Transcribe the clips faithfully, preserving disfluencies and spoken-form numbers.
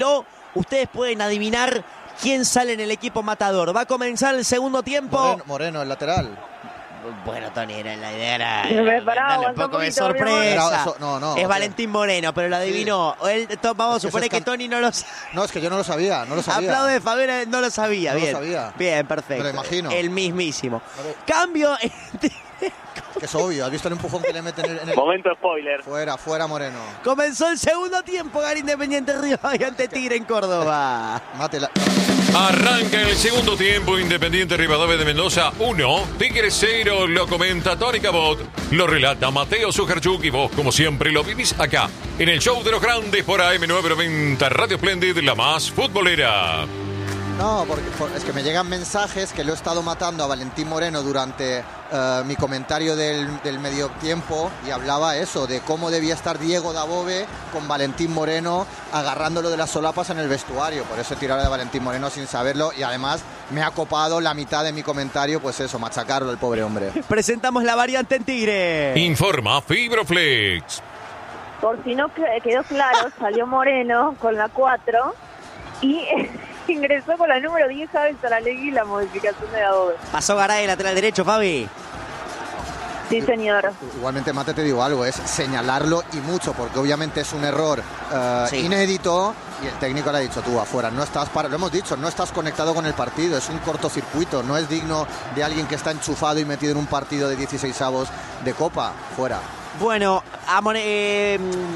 esto, ustedes pueden adivinar quién sale en el equipo matador. Va a comenzar el segundo tiempo. Moreno, Moreno el lateral. Bueno, Tony, era la idea era Me paraba, darle un poco un de poquito, sorpresa. Eso, no, no, es o Valentín Moreno, pero lo adivinó. Sí. Él, to, vamos a Es que suponer eso es que Tony no lo sabe. No, es que yo no lo sabía, no lo sabía. Aplaude Fabián, no lo sabía. No lo Bien, sabía. bien, perfecto. Me lo imagino. El mismísimo. Pero- Cambio. Que es obvio, ¿has visto el empujón que le meten en el... Momento spoiler. Fuera, fuera Moreno. Comenzó el segundo tiempo, Gana Independiente Rivadavia ante Tigre en Córdoba. Mátela. Arranca el segundo tiempo, Independiente Rivadavia de Mendoza uno, Tigre cero, lo comenta Tony Cabot, lo relata Mateo Sujarchuk y vos, como siempre, lo vivís acá, en el show de los grandes por A M novecientos noventa, Radio Splendid, la más futbolera. No, porque por- es que me llegan mensajes que lo he estado matando a Valentín Moreno durante eh, mi comentario del, del medio tiempo y hablaba eso, de cómo debía estar Diego Dabove con Valentín Moreno agarrándolo de las solapas en el vestuario. Por eso he tirado de Valentín Moreno sin saberlo y además me ha copado la mitad de mi comentario, pues eso, machacarlo el pobre hombre. Presentamos la variante en Tigre. Informa Fibroflex. Por si no que- quedó claro, salió Moreno con la cuatro y ingresó con la número diez Javi Saralegui la modificación de Dabove. Pasó Garay, lateral derecho, Fabi. Sí, señor. Igualmente, Mate, te digo algo, es señalarlo y mucho, porque obviamente es un error eh, Sí. inédito y el técnico le ha dicho, tú afuera, no estás para, lo hemos dicho, no estás conectado con el partido, es un cortocircuito, no es digno de alguien que está enchufado y metido en un partido de dieciseisavos de Copa, fuera. Bueno, a More- eh,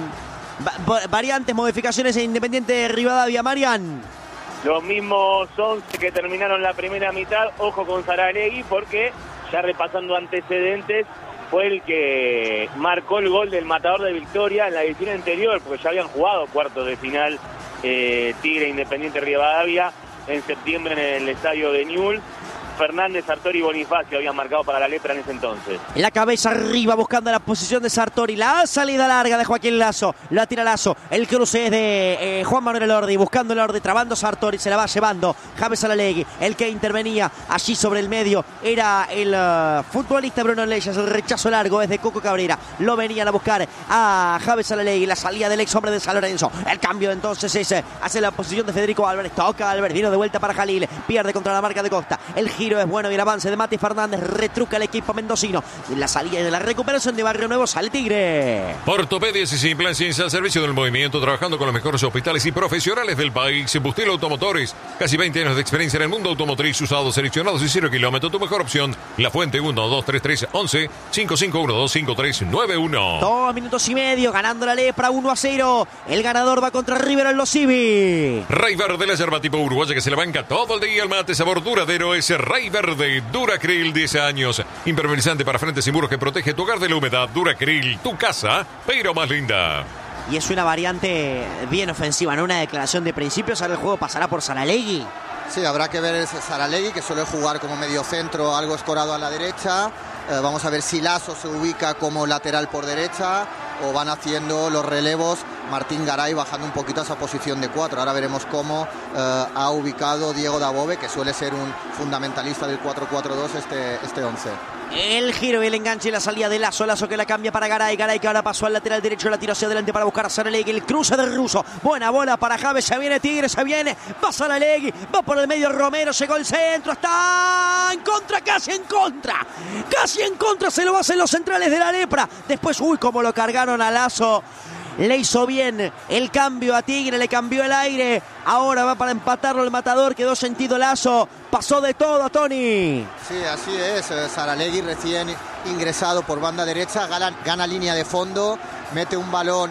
va- variantes, modificaciones en Independiente Rivadavia, Marian. Los mismos once que terminaron la primera mitad, ojo con Saralegui, porque ya repasando antecedentes, fue el que marcó el gol del matador de Victoria en la edición anterior, porque ya habían jugado cuartos de final eh, Tigre Independiente Rivadavia en septiembre en el estadio de Newell's. Fernández, Sartori y Bonifacio habían marcado para la Lepra en ese entonces. La cabeza arriba buscando la posición de Sartori. La salida larga de Joaquín Lazo. La tira Lazo. El cruce es de eh, Juan Manuel Elordi. Buscando Elordi. Trabando Sartori. Se la va llevando James Saralegui. El que intervenía allí sobre el medio era el uh, futbolista Bruno Leyes. El rechazo largo es de Coco Cabrera. Lo venían a buscar a James Saralegui. La salida del ex hombre de San Lorenzo. El cambio entonces es hace la posición de Federico Álvarez. Toca Álvarez. Vino de vuelta para Jalil. Pierde contra la marca de Costa. El giro es bueno y el avance de Mati Fernández retruca el equipo mendocino. En la salida de la recuperación de Barrio Nuevo sale Tigre. Ortopedias y Implantes al servicio del movimiento, trabajando con los mejores hospitales y profesionales del país. Bustelo Automotores, casi veinte años de experiencia en el mundo automotriz, usados, seleccionados y cero kilómetros. Tu mejor opción, La Fuente. Uno dos tres tres once cinco cinco uno dos cinco tres nueve uno. Dos minutos y medio, ganando la Lepra uno a cero. El ganador va contra River en los Civi. Ray Verde, la yerba tipo uruguaya que se la banca todo el día. El mate sabor duradero es Ray Verde. Duracril, diez años. Impermeabilizante para frentes y muros que protege tu hogar de la humedad. Duracril, tu casa, pero más linda. Y es una variante bien ofensiva, ¿no? Una declaración de principios. Ahora el juego pasará por Saralegui. Sí, habrá que ver ese Saralegui, que suele jugar como medio centro, algo escorado a la derecha. Eh, vamos a ver si Lasso se ubica como lateral por derecha o van haciendo los relevos Martín Garay bajando un poquito a esa posición de cuatro. Ahora veremos cómo eh, ha ubicado Diego Dabove, que suele ser un fundamentalista del cuatro cuatro dos este, este once. El giro y el enganche y la salida de Lazo. Lazo que la cambia para Garay. Garay que ahora pasó al lateral derecho. La tiró hacia adelante para buscar a Saralegui. El cruce de Russo. Buena bola para Javes. Se viene Tigre. Se viene. Va Saralegui. Va por el medio Romero. Llegó el centro. Está en contra. Casi en contra. Casi en contra. Se lo hacen los centrales de la Lepra. Después, uy, como lo cargaron a Lazo. Le hizo bien el cambio a Tigre, le cambió el aire. Ahora va para empatarlo el matador, quedó sentido Lazo. Pasó de todo, Tony. Sí, así es. Saralegui recién ingresado por banda derecha, gana, gana línea de fondo, mete un balón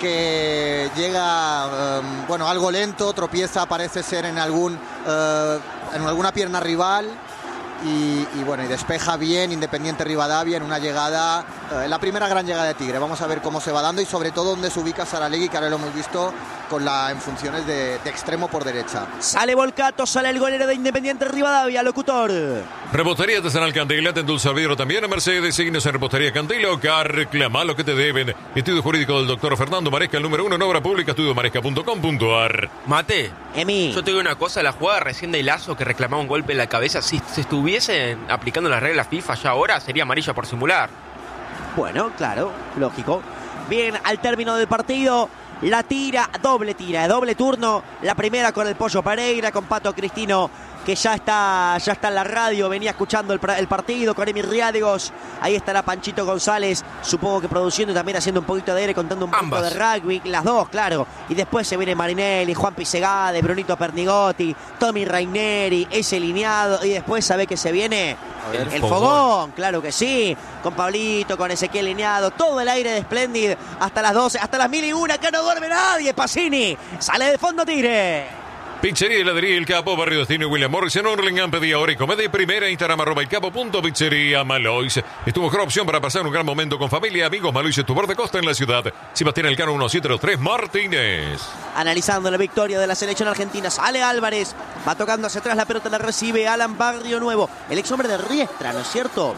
que llega, um, bueno, algo lento, tropieza, parece ser en algún uh, en alguna pierna rival. Y, y bueno, y despeja bien Independiente Rivadavia en una llegada, eh, la primera gran llegada de Tigre. Vamos a ver cómo se va dando y sobre todo dónde se ubica Saralegui, que ahora lo hemos visto con la, en funciones de, de extremo por derecha. Sale Volcato, sale el golero de Independiente Rivadavia, locutor. Repostería Artesanal Candela, te endulza el vidrio también a Mercedes. Síguenos en Repostería Candela, que reclama lo que te deben. Estudio jurídico del doctor Fernando Maresca, el número uno en obra pública, estudio maresca punto com punto ar. Mate, Emi. yo te digo una cosa, la jugada recién de Lazo que reclamaba un golpe en la cabeza, si se estuviese aplicando las reglas FIFA ya ahora, sería amarilla por simular. Bueno, claro, lógico. Bien, al término del partido, la tira, doble tira, doble turno. La primera con el Pollo Pereira, con Pato Cristino, que ya está, ya está en la radio, venía escuchando el, el partido con Emi Riadigos. Ahí estará Panchito González, supongo que produciendo y también haciendo un poquito de aire, contando un poco de rugby. Las dos, claro. Y después se viene Marinelli, Juan Pisegade, Brunito Pernigotti, Tommy Raineri, ese lineado. Y después, ¿sabe qué se viene? El, el fogón. fogón, claro que sí. Con Pablito, con Ezequiel lineado, todo el aire de Splendid hasta las doce, hasta las mil y una. Acá no duerme nadie. Pacini sale de fondo, Tigre. Pizzería y Heladería El Capo, Barrio Destino y William Morris en Hurlingham. Pedía hora y comedia primera, Instagram arroba el capo punto pizzería Malois. Es tu mejor opción para pasar un gran momento con familia, amigos. Malois es tu borde costa en la ciudad. Sebastián Elcano uno siete dos tres Martínez. Analizando la victoria de la selección argentina, sale Álvarez, va tocando hacia atrás, la pelota la recibe Alan Barrio Nuevo, el ex hombre de Riestra, ¿no es cierto?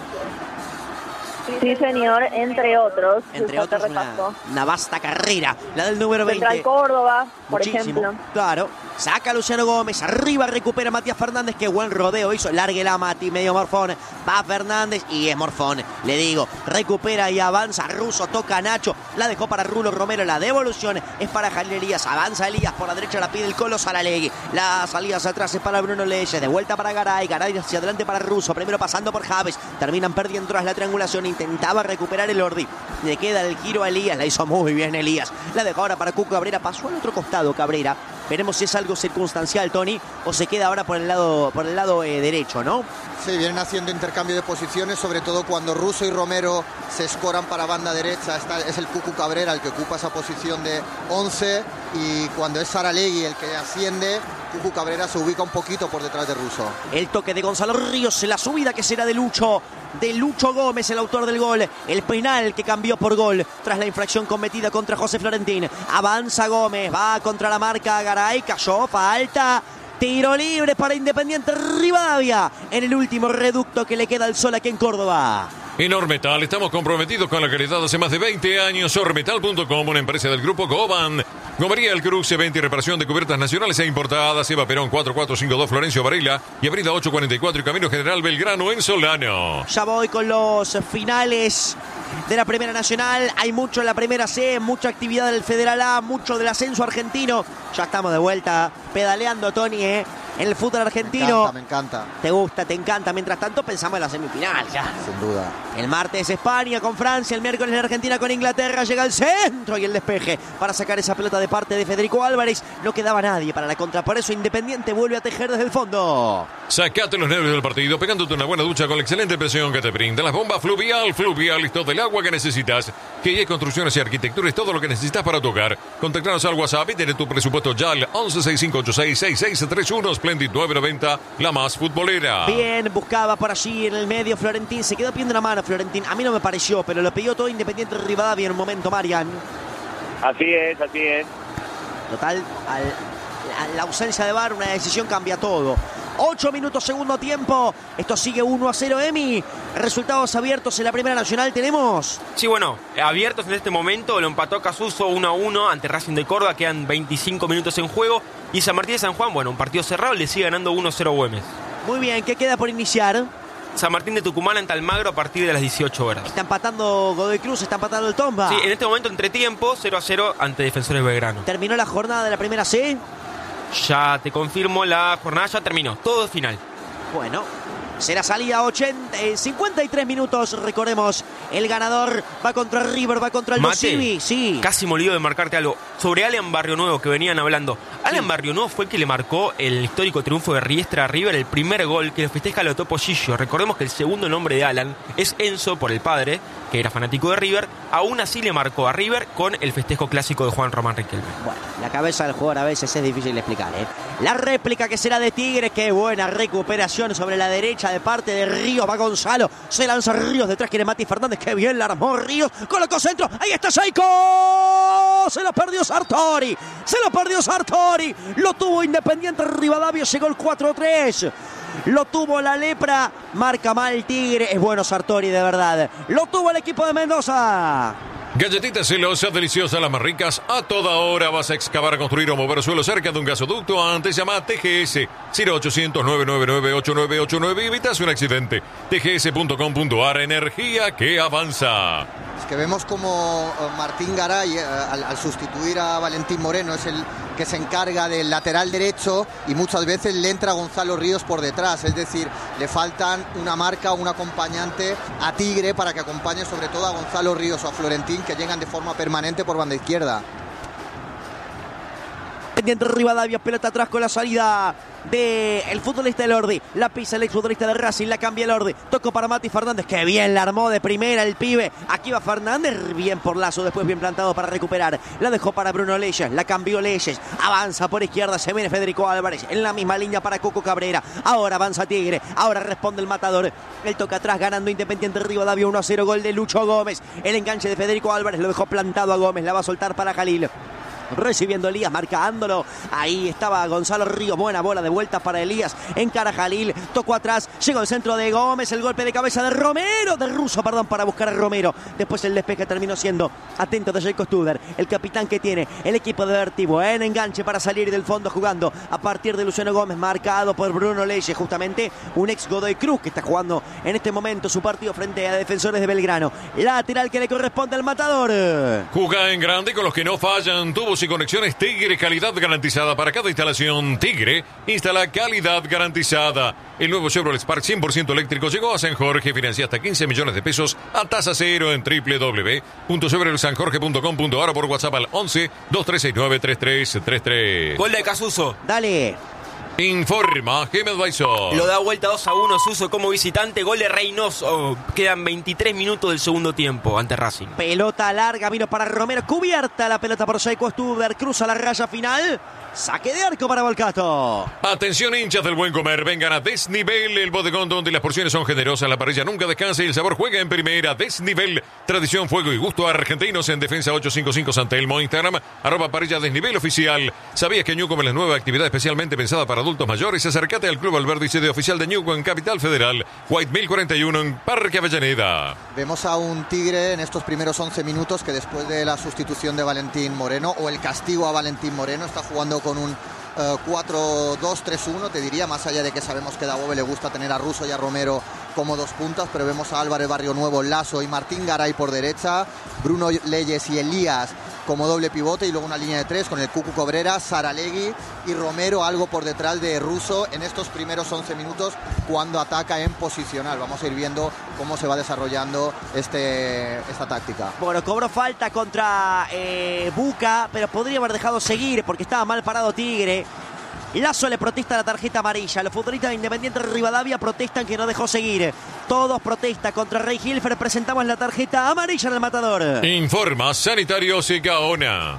Sí, señor, entre otros. Entre otros, una, una vasta carrera, la del número veinte. Central Córdoba, por Muchísimo, ejemplo. Claro, saca Luciano Gómez, arriba recupera Matías Fernández, qué buen rodeo hizo, lárguela Mati, medio morfón, va Fernández y es morfón, le digo, recupera y avanza, Russo toca a Nacho, la dejó para Rulo Romero, la devolución es para Jalil Elías, avanza Elías, por la derecha la pide el Colo Saralegui, la salida hacia atrás es para Bruno Leyes, de vuelta para Garay, Garay hacia adelante para Russo, primero pasando por Javes, terminan perdiendo tras la triangulación, intentaba recuperar el Ordi, le queda el giro a Elías, la hizo muy bien Elías, la dejó ahora para Cuco Cabrera, pasó al otro costado Cabrera, veremos si es algo circunstancial, Tony, o se queda ahora por el lado, por el lado eh, derecho, ¿no? Sí, vienen haciendo intercambio de posiciones, sobre todo cuando Russo y Romero se escoran para banda derecha. Está, es el Cucu Cabrera el que ocupa esa posición de once, y cuando es Saralegui el que asciende, Cucu Cabrera se ubica un poquito por detrás de Russo. El toque de Gonzalo Ríos, la subida que será de Lucho, de Lucho Gómez, el autor del gol, el penal que cambió por gol tras la infracción cometida contra José Florentín. Avanza Gómez, va contra la marca Garay, cayó, falta. Tiro libre para Independiente Rivadavia en el último reducto que le queda al sol aquí en Córdoba. En Ormetal estamos comprometidos con la calidad hace más de veinte años. Ormetal punto com, una empresa del grupo Goban. Gomería El Cruce, venta y reparación de cubiertas nacionales e importadas. Eva Perón cuatro cuatro cinco dos Florencio Varela y Avenida ocho cuarenta y cuatro y Camino General Belgrano en Solano. Ya voy con los finales de la Primera Nacional. Hay mucho en la Primera C, mucha actividad del Federal A, mucho del ascenso argentino. Ya estamos de vuelta pedaleando, Tony, ¿eh? En el fútbol argentino. Me encanta, me encanta. Te gusta, te encanta. Mientras tanto, pensamos en la semifinal ya. Sin duda. El martes España con Francia, el miércoles la Argentina con Inglaterra. Llega el centro y el despeje para sacar esa pelota de parte de Federico Álvarez. No quedaba nadie para la contra. Por eso Independiente vuelve a tejer desde el fondo. Sacate los nervios del partido pegándote una buena ducha con la excelente presión que te brinda las bombas Fluvial. Fluvial es todo el agua que necesitas. Que hay construcciones y arquitectura es todo lo que necesitas para tu hogar. Contactanos al WhatsApp y ten tu presupuesto ya al once sesenta y cinco ochenta y seis sesenta y seis treinta y uno. Splendid nueve noventa, la más futbolera. Bien, buscaba por allí en el medio Florentín. Se quedó pidiendo la mano Florentín. A mí no me pareció, pero lo pidió todo Independiente Rivadavia en un momento, Marian. Así es, así es. Total, al, a la ausencia de V A R, una decisión cambia todo. ocho minutos, segundo tiempo. Esto sigue uno a cero, Emi. Resultados abiertos en la Primera Nacional tenemos. Sí, bueno, abiertos en este momento. Lo empató Casuso uno a uno ante Racing de Córdoba. Quedan veinticinco minutos en juego. Y San Martín de San Juan, bueno, un partido cerrado. Le sigue ganando uno a cero Güemes. Muy bien, ¿qué queda por iniciar? San Martín de Tucumán ante Almagro a partir de las dieciocho horas. Está empatando Godoy Cruz, está empatando el Tomba. Sí, en este momento entretiempo, cero a cero ante Defensores Belgrano. ¿Terminó la jornada de la Primera C? Ya te confirmo, la jornada ya terminó. Todo final. Bueno, será salida ochenta, eh, cincuenta y tres minutos. Recordemos, el ganador va contra River, va contra el Dosivi. Sí. Casi me olvido de marcarte algo. Sobre Alan Barrio Nuevo, que venían hablando. Alan sí. Barrio Nuevo fue el que le marcó el histórico triunfo de Riestra a River, el primer gol que lo festeja lo Topo Gillo. Recordemos que el segundo nombre de Alan es Enzo, por el padre, que era fanático de River. Aún así le marcó a River con el festejo clásico de Juan Román Riquelme. Bueno, la cabeza del jugador a veces es difícil de explicar, ¿eh? La réplica que será de Tigre, qué buena recuperación sobre la derecha de parte de Ríos. Va Gonzalo, se lanza Ríos, detrás quiere Mati Fernández, qué bien la armó Ríos, colocó centro, ahí está Seiko, se lo perdió Sartori, se lo perdió Sartori, lo tuvo Independiente Rivadavia, llegó el cuatro tres. Lo tuvo la lepra, marca mal Tigre, es bueno Sartori de verdad. Lo tuvo el equipo de Mendoza. Galletitas celosas, deliciosas, las más ricas. A toda hora vas a excavar, construir o mover suelo cerca de un gasoducto. Antes llama a T G S cero ochocientos, nueve nueve nueve, ocho nueve ocho nueve y evitas un accidente. T G S punto com punto a r, energía que avanza. Es que vemos como Martín Garay, al, al sustituir a Valentín Moreno, es el que se encarga del lateral derecho y muchas veces le entra Gonzalo Ríos por detrás. Es decir, le faltan una marca o un acompañante a Tigre para que acompañe sobre todo a Gonzalo Ríos o a Florentín, que llegan de forma permanente por banda izquierda. Pendiente Rivadavia, pelota atrás con la salida del futbolista del Ordi. La pisa el exfutbolista de Racing, la cambia el Ordi. Tocó para Mati Fernández, que bien la armó de primera el pibe. Aquí va Fernández, bien por Lazo, después bien plantado para recuperar. La dejó para Bruno Leyes, la cambió Leyes. Avanza por izquierda, se viene Federico Álvarez. En la misma línea para Coco Cabrera. Ahora avanza Tigre, ahora responde el matador. El toca atrás, ganando Independiente Rivadavia uno a cero, gol de Lucho Gómez. El enganche de Federico Álvarez lo dejó plantado a Gómez, la va a soltar para Jalil. Recibiendo Elías, marcándolo. Ahí estaba Gonzalo Ríos. Buena bola de vuelta para Elías. Encara Jalil. Tocó atrás. Llegó el centro de Gómez. El golpe de cabeza de Romero. De Russo, perdón, para buscar a Romero. Después el despeje terminó siendo atento de Jacob Studer. El capitán que tiene el equipo de Vertivo. En enganche para salir del fondo jugando a partir de Luciano Gómez. Marcado por Bruno Leyes. Justamente un ex Godoy Cruz que está jugando en este momento su partido frente a Defensores de Belgrano. Lateral que le corresponde al matador. Juega en grande con los que no fallan. Tuvo y conexiones Tigre, calidad garantizada para cada instalación. Tigre instala calidad garantizada. El nuevo Chevrolet Spark cien por ciento eléctrico llegó a San Jorge. Financia hasta quince millones de pesos a tasa cero en doble u doble u doble u punto chevrolet san jorge punto com punto a r o por WhatsApp al once, dos tres seis nueve, tres tres tres tres. Gol de Casuso. Dale. Informa Gemel Baiso. Lo da vuelta dos a uno Suso como visitante. Gol de Reynoso. Quedan veintitrés minutos del segundo tiempo ante Racing. Pelota larga, vino para Romero. Cubierta la pelota por Jacob Studer. Cruza la raya final. Saque de arco para Volcato. Atención, hinchas del buen comer. Vengan a Desnivel, el bodegón donde las porciones son generosas. La parrilla nunca descansa y el sabor juega en primera. Desnivel, tradición, fuego y gusto argentinos en Defensa ochocientos cincuenta y cinco San Telmo. Instagram, arroba parrilla Desnivel oficial. ¿Sabías que Ñuco es la nueva actividad especialmente pensada para adultos mayores? Acércate al Club Alberdi, sede oficial de Ñuco en Capital Federal. White mil cuarenta y uno en Parque Avellaneda. Vemos a un Tigre en estos primeros once minutos que después de la sustitución de Valentín Moreno o el castigo a Valentín Moreno está jugando con un uh, cuatro dos tres uno, te diría, más allá de que sabemos que a Dabove le gusta tener a Russo y a Romero como dos puntas, pero vemos a Álvarez Barrio Nuevo, Lazo y Martín Garay por derecha, Bruno Leyes y Elías como doble pivote y luego una línea de tres con el Cucu Cabrera, Saralegui y Romero algo por detrás de Russo en estos primeros once minutos cuando ataca en posicional. Vamos a ir viendo cómo se va desarrollando este, esta táctica. Bueno, cobró falta contra eh, Buca, pero podría haber dejado seguir porque estaba mal parado Tigre. Lazo le protesta la tarjeta amarilla. Los futbolistas de Independiente Rivadavia protestan que no dejó seguir. Todos protestan contra Rey Hilfer. Presentamos la tarjeta amarilla del matador. Informa Sanitarios y Gaona.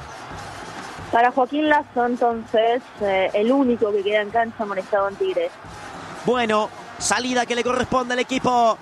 Para Joaquín Lazo, entonces, eh, el único que queda en cancha amonestado en Tigre. Bueno, salida que le corresponde al equipo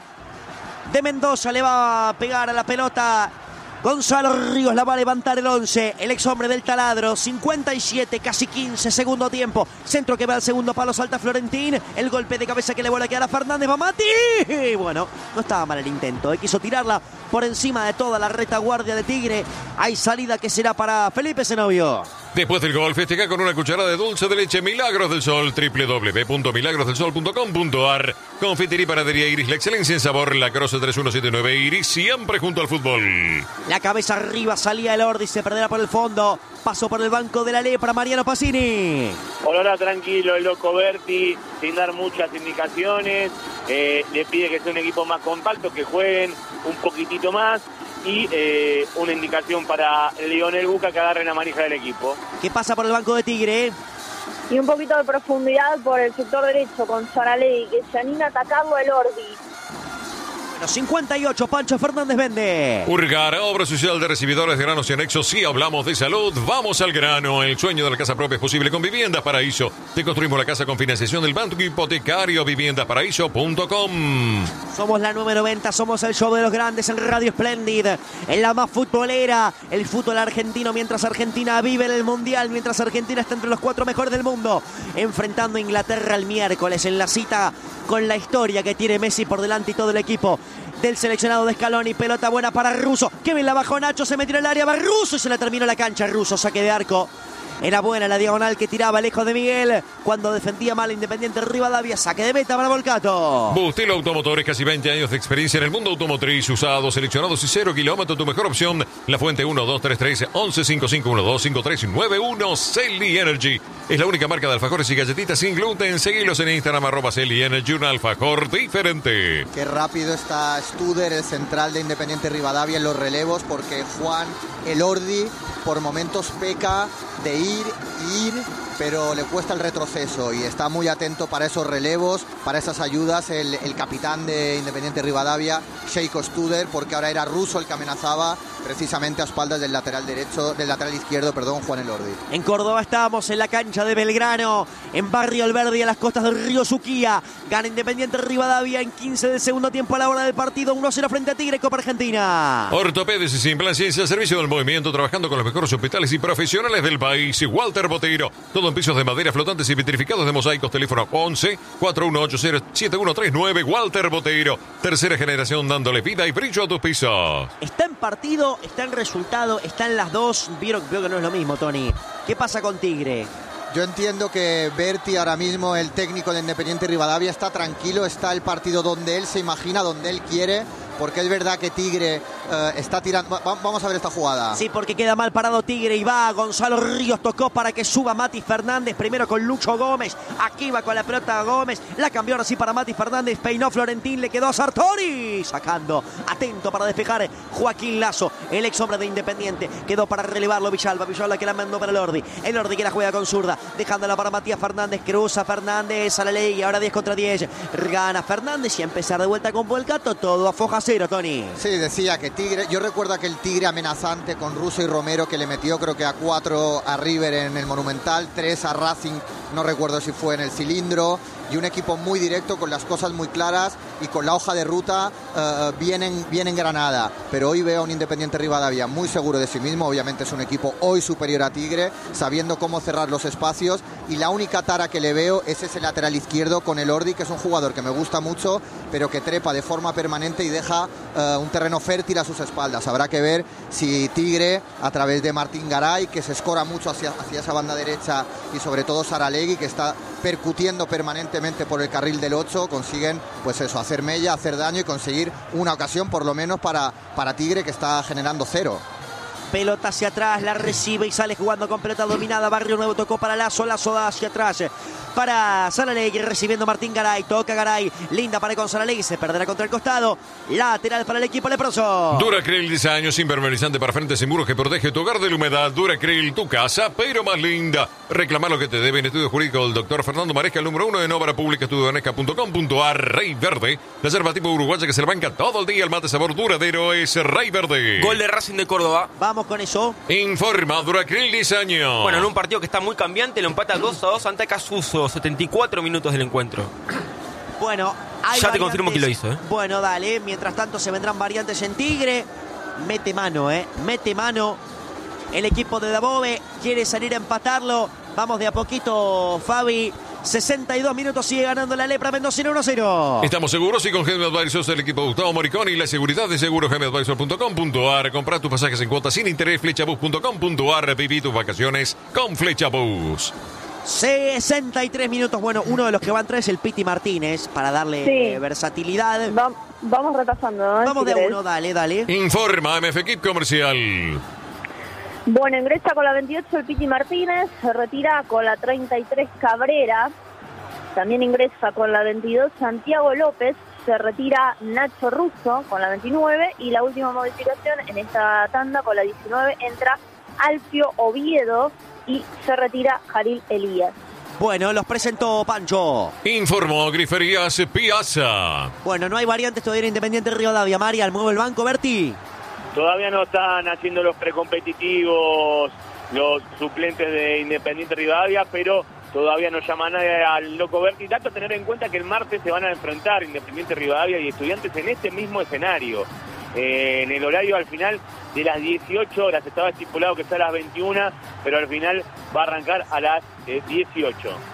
de Mendoza. Le va a pegar a la pelota Gonzalo Ríos, la va a levantar el once, el ex hombre del taladro. Cincuenta y siete, casi quince, segundo tiempo. Centro que va al segundo palo, salta Florentín. El golpe de cabeza que le vuelve a quedar a Fernández. Va Mati. Bueno, no estaba mal el intento. Eh. Quiso tirarla por encima de toda la retaguardia de Tigre. Hay salida que será para Felipe Zenobio. Después del gol, festeja con una cucharada de dulce de leche Milagros del Sol. doble u doble u doble u punto milagros del sol punto com punto a r. Confitería y panadería Iris, la excelencia en sabor. La Croce tres uno siete nueve Iris, siempre junto al fútbol. La cabeza arriba, salía el Ordi, se perderá por el fondo. Pasó por el banco de la Lepra, Mariano Pacini. Olora tranquilo, el loco Berti, sin dar muchas indicaciones. Eh, le pide que sea un equipo más compacto, que jueguen un poquitito más. Y eh, una indicación para Lionel Buca que agarre la manija del equipo. ¿Qué pasa por el banco de Tigre? Y un poquito de profundidad por el sector derecho con Saralegui, que se anima a atacarlo el Ordi. Bueno, cincuenta y ocho, Pancho Fernández vende. Urgar, obra social de recibidores de granos y anexos. Si hablamos de salud, vamos al grano. El sueño de la casa propia es posible con Viviendas Paraíso. Te construimos la casa con financiación del Banco Hipotecario. viviendas paraíso punto com. Somos la número noventa, somos el show de los grandes en Radio Splendid, en la más futbolera, el fútbol argentino, mientras Argentina vive en el Mundial, mientras Argentina está entre los cuatro mejores del mundo, enfrentando a Inglaterra el miércoles en la cita con la historia que tiene Messi por delante y todo el equipo del seleccionado de Scaloni. Pelota buena para Russo. Que bien la bajó Nacho, se metió en el área, va Russo y se la terminó la cancha. Russo, saque de arco. Era buena la diagonal que tiraba lejos de Miguel cuando defendía mal Independiente Rivadavia. Saque de meta para Volcato. Bustelo Automotores, casi veinte años de experiencia en el mundo automotriz, usados, seleccionados y cero kilómetros. Tu mejor opción, La Fuente uno dos tres tres once cincuenta y cinco doce cincuenta y tres nueve uno. Celi Energy es la única marca de alfajores y galletitas sin gluten. Seguilos en Instagram, arroba Celi Energy, un alfajor diferente. Qué rápido está Studer, el central de Independiente Rivadavia, en los relevos, porque Juan Elordi por momentos peca de ir, ir, pero le cuesta el retroceso y está muy atento para esos relevos, para esas ayudas, el, el capitán de Independiente Rivadavia, Sheiko Studer, porque ahora era Russo el que amenazaba precisamente a espaldas del lateral derecho, del lateral izquierdo, perdón, Juan Elordi. En Córdoba estamos, en la cancha de Belgrano, en Barrio Alberdi, a las costas del río Suquía. Gana Independiente Rivadavia en quince de segundo tiempo a la hora del partido, uno cero frente a Tigre, Copa Argentina. Ortopédica Implan Ciencia, servicio del movimiento, trabajando con los mejores hospitales y profesionales del país. Walter Boteiro, todo en pisos de madera, flotantes y vitrificados de mosaicos. Teléfono once cuatro uno ocho cero siete uno tres nueve. Walter Boteiro, tercera generación dándole vida y brillo a tus pisos. Está en partido, está en resultado, está en las dos. Vieron, creo que no es lo mismo, Tony. ¿Qué pasa con Tigre? Yo entiendo que Berti, ahora mismo el técnico de Independiente Rivadavia, está tranquilo, está el partido donde él se imagina, donde él quiere, porque es verdad que Tigre eh, está tirando... Va, vamos a ver esta jugada. Sí, porque queda mal parado Tigre y va Gonzalo Ríos, tocó para que suba Mati Fernández, primero con Lucho Gómez, aquí va con la pelota Gómez, la cambió ahora sí para Mati Fernández, peinó Florentín, le quedó a Sartori, sacando, atento para despejar Joaquín Lazo, el ex hombre de Independiente, quedó para relevarlo Villalba, Villalba que la mandó para el Ordi, el Ordi que la juega con zurda, dejándola para Matías Fernández, cruza Fernández a la ley, ahora diez contra diez, gana Fernández y a empezar de vuelta con Volcato, todo a foja cero, Tony. Sí, decía que Tigre, yo recuerdo aquel Tigre amenazante con Russo y Romero que le metió creo que a cuatro a River en el Monumental, tres a Racing, no recuerdo si fue en el Cilindro, y un equipo muy directo, con las cosas muy claras y con la hoja de ruta uh, bien, en, bien engranada. Pero hoy veo a un Independiente Rivadavia muy seguro de sí mismo, obviamente es un equipo hoy superior a Tigre, sabiendo cómo cerrar los espacios, y la única tara que le veo es ese lateral izquierdo con el Ordi, que es un jugador que me gusta mucho, pero que trepa de forma permanente y deja uh, un terreno fértil a sus espaldas. Habrá que ver si Tigre, a través de Martín Garay, que se escora mucho hacia, hacia esa banda derecha, y sobre todo Saralegui, que está percutiendo permanentemente por el carril del ocho, consiguen pues eso, hacer mella, hacer daño y conseguir una ocasión por lo menos para, para Tigre, que está generando cero. Pelota hacia atrás, la recibe y sale jugando con pelota dominada. Barrio Nuevo tocó para Lazo, Lazo da hacia atrás para Saralegui, recibiendo Martín Garay, toca Garay, linda para con Saralegui, se perderá contra el costado, lateral para el equipo leproso. Duracryl, diez años, impermeabilizante para frentes y muros que protege tu hogar de la humedad. Duracryl, tu casa, pero más linda. Reclamar lo que te deben. Estudio jurídico del doctor Fernando Maresca, el número uno en obra pública, estudio anesca punto com punto ar. Rey Verde, la yerba tipo uruguaya que se le banca todo el día. El mate sabor duradero es Rey Verde. Gol de Racing de Córdoba. Vamos con eso. Informa Duracryl, diez años. Bueno, en un partido que está muy cambiante, lo empata dos a dos ante Casuso, setenta y cuatro minutos del encuentro. Bueno, hay ya variantes. te confirmo que lo hizo, ¿eh? Bueno, dale, mientras tanto se vendrán variantes en Tigre. Mete mano, ¿eh? Mete mano. El equipo de Dabove quiere salir a empatarlo. Vamos de a poquito, Fabi. sesenta y dos minutos, sigue ganando la Lepra Mendocino uno cero. Estamos seguros y con Gemio Advisors, el equipo de Gustavo Moricón y la seguridad de seguro gemio advisor punto com punto ar. Comprar tus pasajes en cuotas sin interés, flechabus punto com punto ar. Viví tus vacaciones con Flechabus. sesenta y tres minutos. Bueno, uno de los que va a entrar es el Piti Martínez para darle Sí. eh, versatilidad. Va- vamos repasando, ¿no? Vamos Si de a querés. uno, dale, dale. Informa M F Equip Comercial. Bueno, ingresa con la veintiocho el Piti Martínez, se retira con la treinta y tres Cabrera, también ingresa con la veintidós Santiago López, se retira Nacho Russo con la veintinueve y la última modificación en esta tanda con la diecinueve entra Alfio Oviedo y se retira Jalil Elías. Bueno, los presentó Pancho. Informó Griferías Piazza. Bueno, no hay variantes todavía en Independiente Rivadavia. María, mueve el banco, Berti. Todavía no están haciendo los precompetitivos los suplentes de Independiente Rivadavia, pero todavía no llama nadie al Loco Berti. Dato a tener en cuenta que el martes se van a enfrentar Independiente Rivadavia y Estudiantes en este mismo escenario. Eh, en el horario al final de las dieciocho horas, estaba estipulado que sea a las veintiuna, pero al final va a arrancar a las eh, dieciocho.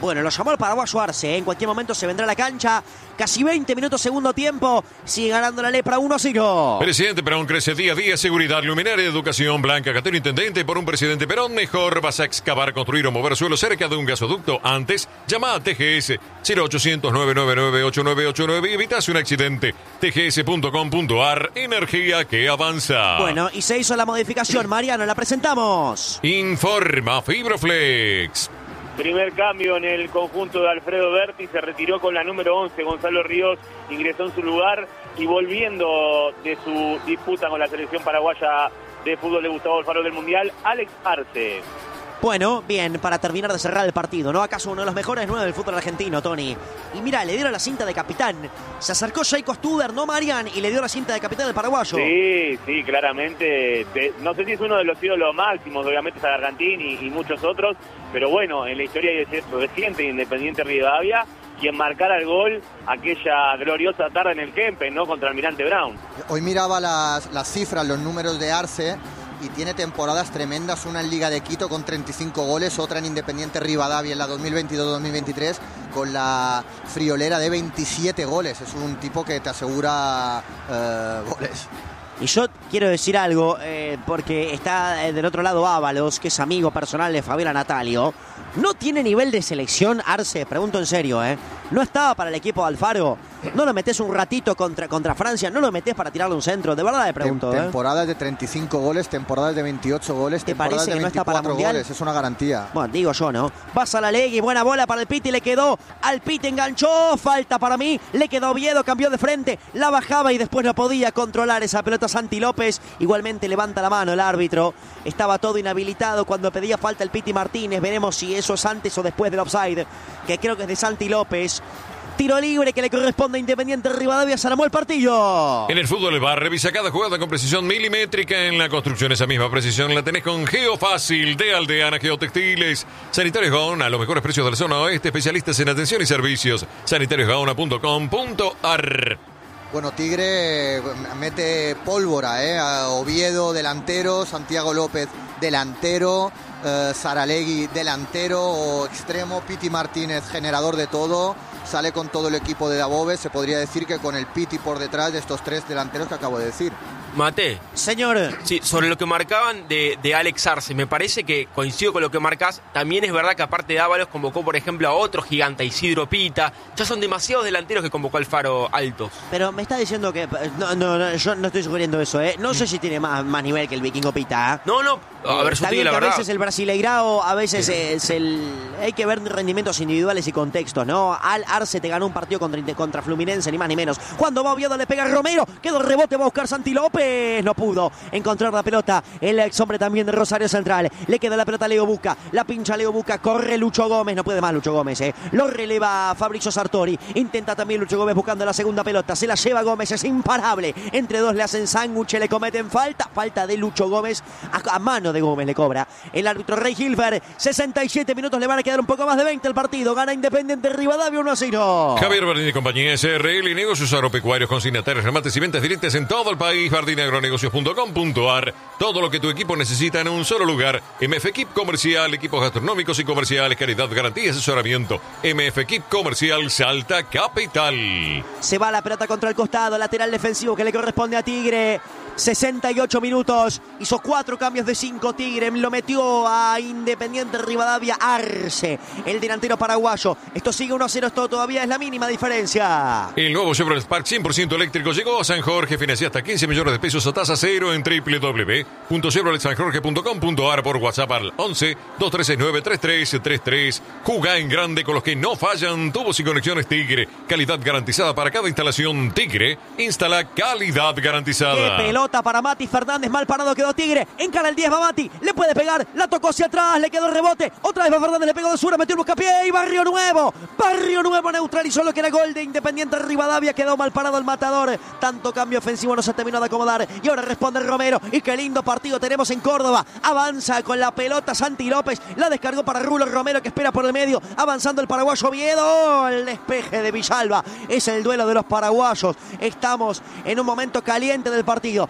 Bueno, lo llamó el paraguayo Arce, ¿eh? En cualquier momento se vendrá a la cancha. Casi veinte minutos segundo tiempo. Sigue ganando la Lepra uno a cero. Presidente Perón crece día a día. Seguridad, luminaria, educación, Blanca Catero, intendente. Por un presidente Perón mejor. Vas a excavar, construir o mover suelo cerca de un gasoducto. Antes, llama a T G S cero ochocientos, nueve nueve nueve, ocho nueve ocho nueve y evitas un accidente. T G S punto com punto a r. Energía que avanza. Bueno, y se hizo la modificación. Mariano, la presentamos. Informa Fibroflex. Primer cambio en el conjunto de Alfredo Berti, se retiró con la número once, Gonzalo Ríos ingresó en su lugar y volviendo de su disputa con la selección paraguaya de fútbol de Gustavo Alfaro del Mundial, Alex Arce. Bueno, bien, para terminar de cerrar el partido, ¿no? ¿Acaso uno de los mejores nueve del fútbol argentino, Tony? Y mira, le dieron la cinta de capitán. Se acercó Jaiko Studer, ¿no, Marian? Y le dio la cinta de capitán al paraguayo. Sí, sí, claramente. De, no sé si es uno de los ídolos máximos, obviamente es Argentín y, y muchos otros, pero bueno, en la historia reciente de Independiente Rivadavia, quien marcara el gol aquella gloriosa tarde en el Kempen, ¿no? Contra Almirante Brown. Hoy miraba las, las cifras, los números de Arce, y tiene temporadas tremendas, una en Liga de Quito con treinta y cinco goles, otra en Independiente Rivadavia en la dos mil veintidós dos mil veintitrés con la friolera de veintisiete goles. Es un tipo que te asegura eh, goles. Y yo quiero decir algo, eh, porque está eh, del otro lado Ábalos, que es amigo personal de Fabiola Natalio. ¿No tiene nivel de selección Arce? Pregunto en serio, ¿eh? ¿No estaba para el equipo de Alfaro? ¿No lo metés un ratito contra, contra Francia? ¿No lo metés para tirarle un centro? De verdad le pregunto, Tem ¿eh? Temporadas de treinta y cinco goles, temporadas de veintiocho goles, ¿Te temporadas parece de que no está para veinticuatro Mundial? goles. Es una garantía. Bueno, digo yo, ¿no? Pasa la Legui, buena bola para el Piti, le quedó al Piti, enganchó, falta para mí, le quedó Oviedo, cambió de frente, la bajaba y después no podía controlar esa pelota Santi López. Igualmente levanta la mano el árbitro, estaba todo inhabilitado cuando pedía falta el Piti Martínez. Veremos si eso es antes o después del offside, que creo que es de Santi López. Tiro libre que le corresponde a Independiente Rivadavia. Se armó el partido. En el fútbol del bar, revisa cada jugada con precisión milimétrica. En la construcción, esa misma precisión la tenés con Geofácil de Aldeana Geotextiles. Sanitarios Gaona, a los mejores precios de la zona oeste. Especialistas en atención y servicios. sanitarios gaona punto com punto a r. Bueno, Tigre mete pólvora, ¿eh? A Oviedo, delantero, Santiago López, delantero, eh, Saralegui, delantero o extremo, Piti Martínez, generador de todo. Sale con todo el equipo de Dabove, se podría decir que con el Piti por detrás de estos tres delanteros que acabo de decir. Mate. Señor. Sí, sobre lo que marcaban de, de Alex Arce, me parece que coincido con lo que marcas. También es verdad que aparte de Ábalos convocó, por ejemplo, a otro gigante, Isidro Pita. Ya son demasiados delanteros que convocó Alfaro altos. Pero me está diciendo que... No, no, no, yo no estoy sugiriendo eso, ¿eh? No sé si tiene más, más nivel que el vikingo Pita, ¿eh? No, no, a ver, Está yo te bien digo la que a verdad. veces el Brasileirao, a veces es el... Hay que ver rendimientos individuales y contextos, ¿no? Al Arce te ganó un partido contra, contra Fluminense, ni más ni menos. Cuando va Oviedo le pega a Romero, quedó el rebote, va a buscar Santi López. No pudo encontrar la pelota. El ex hombre también de Rosario Central. Le queda la pelota a Leo Buca. La pincha Leo Buca. Corre Lucho Gómez. No puede más Lucho Gómez, ¿eh? Lo releva Fabrizio Sartori. Intenta también Lucho Gómez buscando la segunda pelota. Se la lleva Gómez. Es imparable. Entre dos le hacen sándwich. Le cometen falta. Falta de Lucho Gómez. A, a mano de Gómez le cobra el árbitro Rey Hilfer. sesenta y siete minutos. Le van a quedar un poco más de veinte el partido. Gana Independiente Rivadavia uno a cero. Javier Bardini y compañía S R L y negocios agropecuarios, consignatarios, remates y ventas directas en todo el país. Bardini Agronegocios punto com punto a r. Todo lo que tu equipo necesita en un solo lugar. M F Equip Comercial, equipos gastronómicos y comerciales, calidad, garantía y asesoramiento. M F Equip Comercial Salta Capital. Se va la pelota contra el costado, lateral defensivo que le corresponde a Tigre. sesenta y ocho minutos, hizo cuatro cambios de cinco Tigre, lo metió a Independiente Rivadavia Arce, el delantero paraguayo. Esto sigue uno a cero, esto todavía es la mínima diferencia. El nuevo Chevrolet Spark cien por ciento eléctrico llegó a San Jorge, financia hasta quince millones de pesos a tasa cero en w w w punto chevrolet san jorge punto com punto a r por WhatsApp al once, dos tres seis nueve, tres tres tres tres. Jugá en grande con los que no fallan. Tubos y conexiones Tigre, calidad garantizada para cada instalación. Tigre, instala calidad garantizada. ¡Qué pelota para Mati Fernández! Mal parado quedó Tigre, encara el diez, va Mati, le puede pegar, la tocó hacia atrás, le quedó el rebote, otra vez va Fernández, le pegó de sur, metió el buscapié y Barrio Nuevo, Barrio Nuevo neutralizó lo que era gol de Independiente Rivadavia. Quedó mal parado el matador, tanto cambio ofensivo no se terminó de acomodar y ahora responde Romero. Y qué lindo partido tenemos en Córdoba. Avanza con la pelota Santi López, la descargó para Rulo Romero que espera por el medio, avanzando el paraguayo Oviedo. El despeje de Villalba, es el duelo de los paraguayos. Estamos en un momento caliente del partido.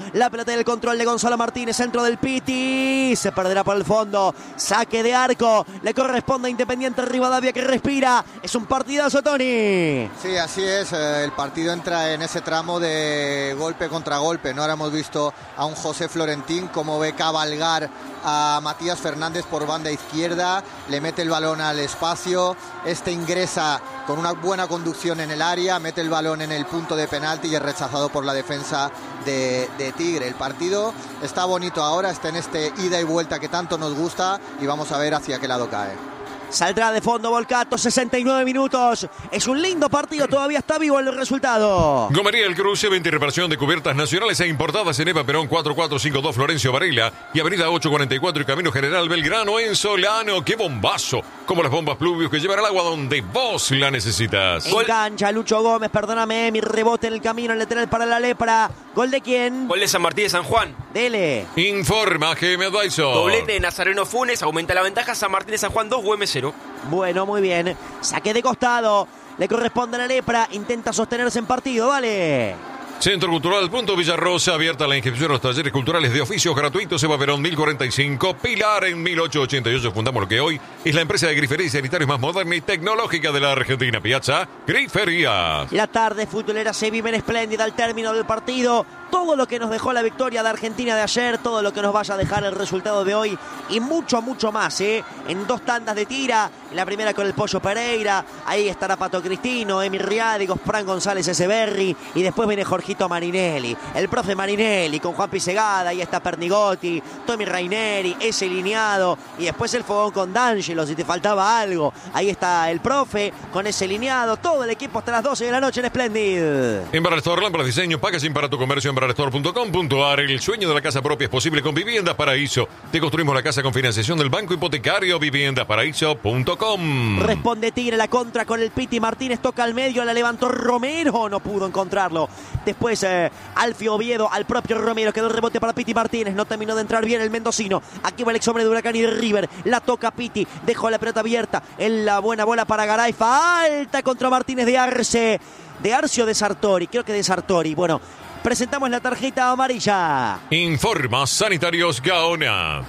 La pelota del control de Gonzalo Martínez, centro del Piti. Se perderá por el fondo. Saque de arco. Le corresponde a Independiente Rivadavia, que respira. Es un partidazo, Tony. Sí, así es. El partido entra en ese tramo de golpe contra golpe. No ahora hemos visto a un José Florentín como ve cabalgar a Matías Fernández por banda izquierda, le mete el balón al espacio, este ingresa con una buena conducción en el área, mete el balón en el punto de penalti y es rechazado por la defensa de, de Tigre. El partido está bonito ahora, está en este ida y vuelta que tanto nos gusta y vamos a ver hacia qué lado cae. Saldrá de fondo Volcato, sesenta y nueve minutos. Es un lindo partido, todavía está vivo el resultado. Gomería El Cruce, venta y reparación de cubiertas nacionales e importadas en Eva Perón cuatro cuatro cinco dos Florencio Varela y Avenida ocho cuarenta y cuatro y Camino General Belgrano en Solano. ¡Qué bombazo! Como las bombas Pluvius que llevan el agua donde vos la necesitas. En cancha, Lucho Gómez, perdóname, mi rebote en el camino, el lateral para la Lepra. ¿Gol de quién? Gol de San Martín de San Juan. Dele. Informa G M Dyson. Doblete de Nazareno Funes, aumenta la ventaja. San Martín de San Juan dos, Güemes cero. Bueno, muy bien. Saque de costado. Le corresponde a la Lepra. Intenta sostenerse en partido. Vale. Centro Cultural Punto Villarrosa, abierta la inscripción a los talleres culturales de oficios gratuitos. Eva Perón mil cuarenta y cinco, Pilar en mil ochocientos ochenta y ocho. Fundamos lo que hoy es la empresa de grifería y sanitarios más moderna y tecnológica de la Argentina. Piazza Griferías. La tarde futbolera se vive en espléndida al término del partido. Todo lo que nos dejó la victoria de Argentina de ayer, todo lo que nos vaya a dejar el resultado de hoy y mucho, mucho más, ¿eh? En dos tandas de tira, la primera con el Pollo Pereira, ahí estará Pato Cristino, Emi Riádigos, Fran González Echeverri y después viene Jorgito Marinelli, el profe Marinelli con Juan Pisegada, ahí está Pernigotti, Tommy Raineri, ese lineado y después el fogón con D'Angelo, si te faltaba algo, ahí está el profe con ese lineado, todo el equipo hasta las doce de la noche en Splendid. En Barrestore, lámparas, diseño, packaging para tu comercio en barrestore punto com punto a r. El sueño de la casa propia es posible con Viviendas Paraíso. Te construimos la casa con financiación del Banco Hipotecario. Viviendas Paraíso punto com. Responde Tigre, la contra con el Piti Martínez, toca al medio, la levantó Romero, no pudo encontrarlo. Después eh, Alfio Oviedo al propio Romero, quedó el rebote para Piti Martínez, no terminó de entrar bien el mendocino. Aquí va el ex hombre de Huracán y de River, la toca Piti, dejó la pelota abierta, en la buena bola para Garay, falta contra Martínez de Arce, de Arce o de Sartori, creo que de Sartori. Bueno, presentamos la tarjeta amarilla. Informa Sanitarios Gaona.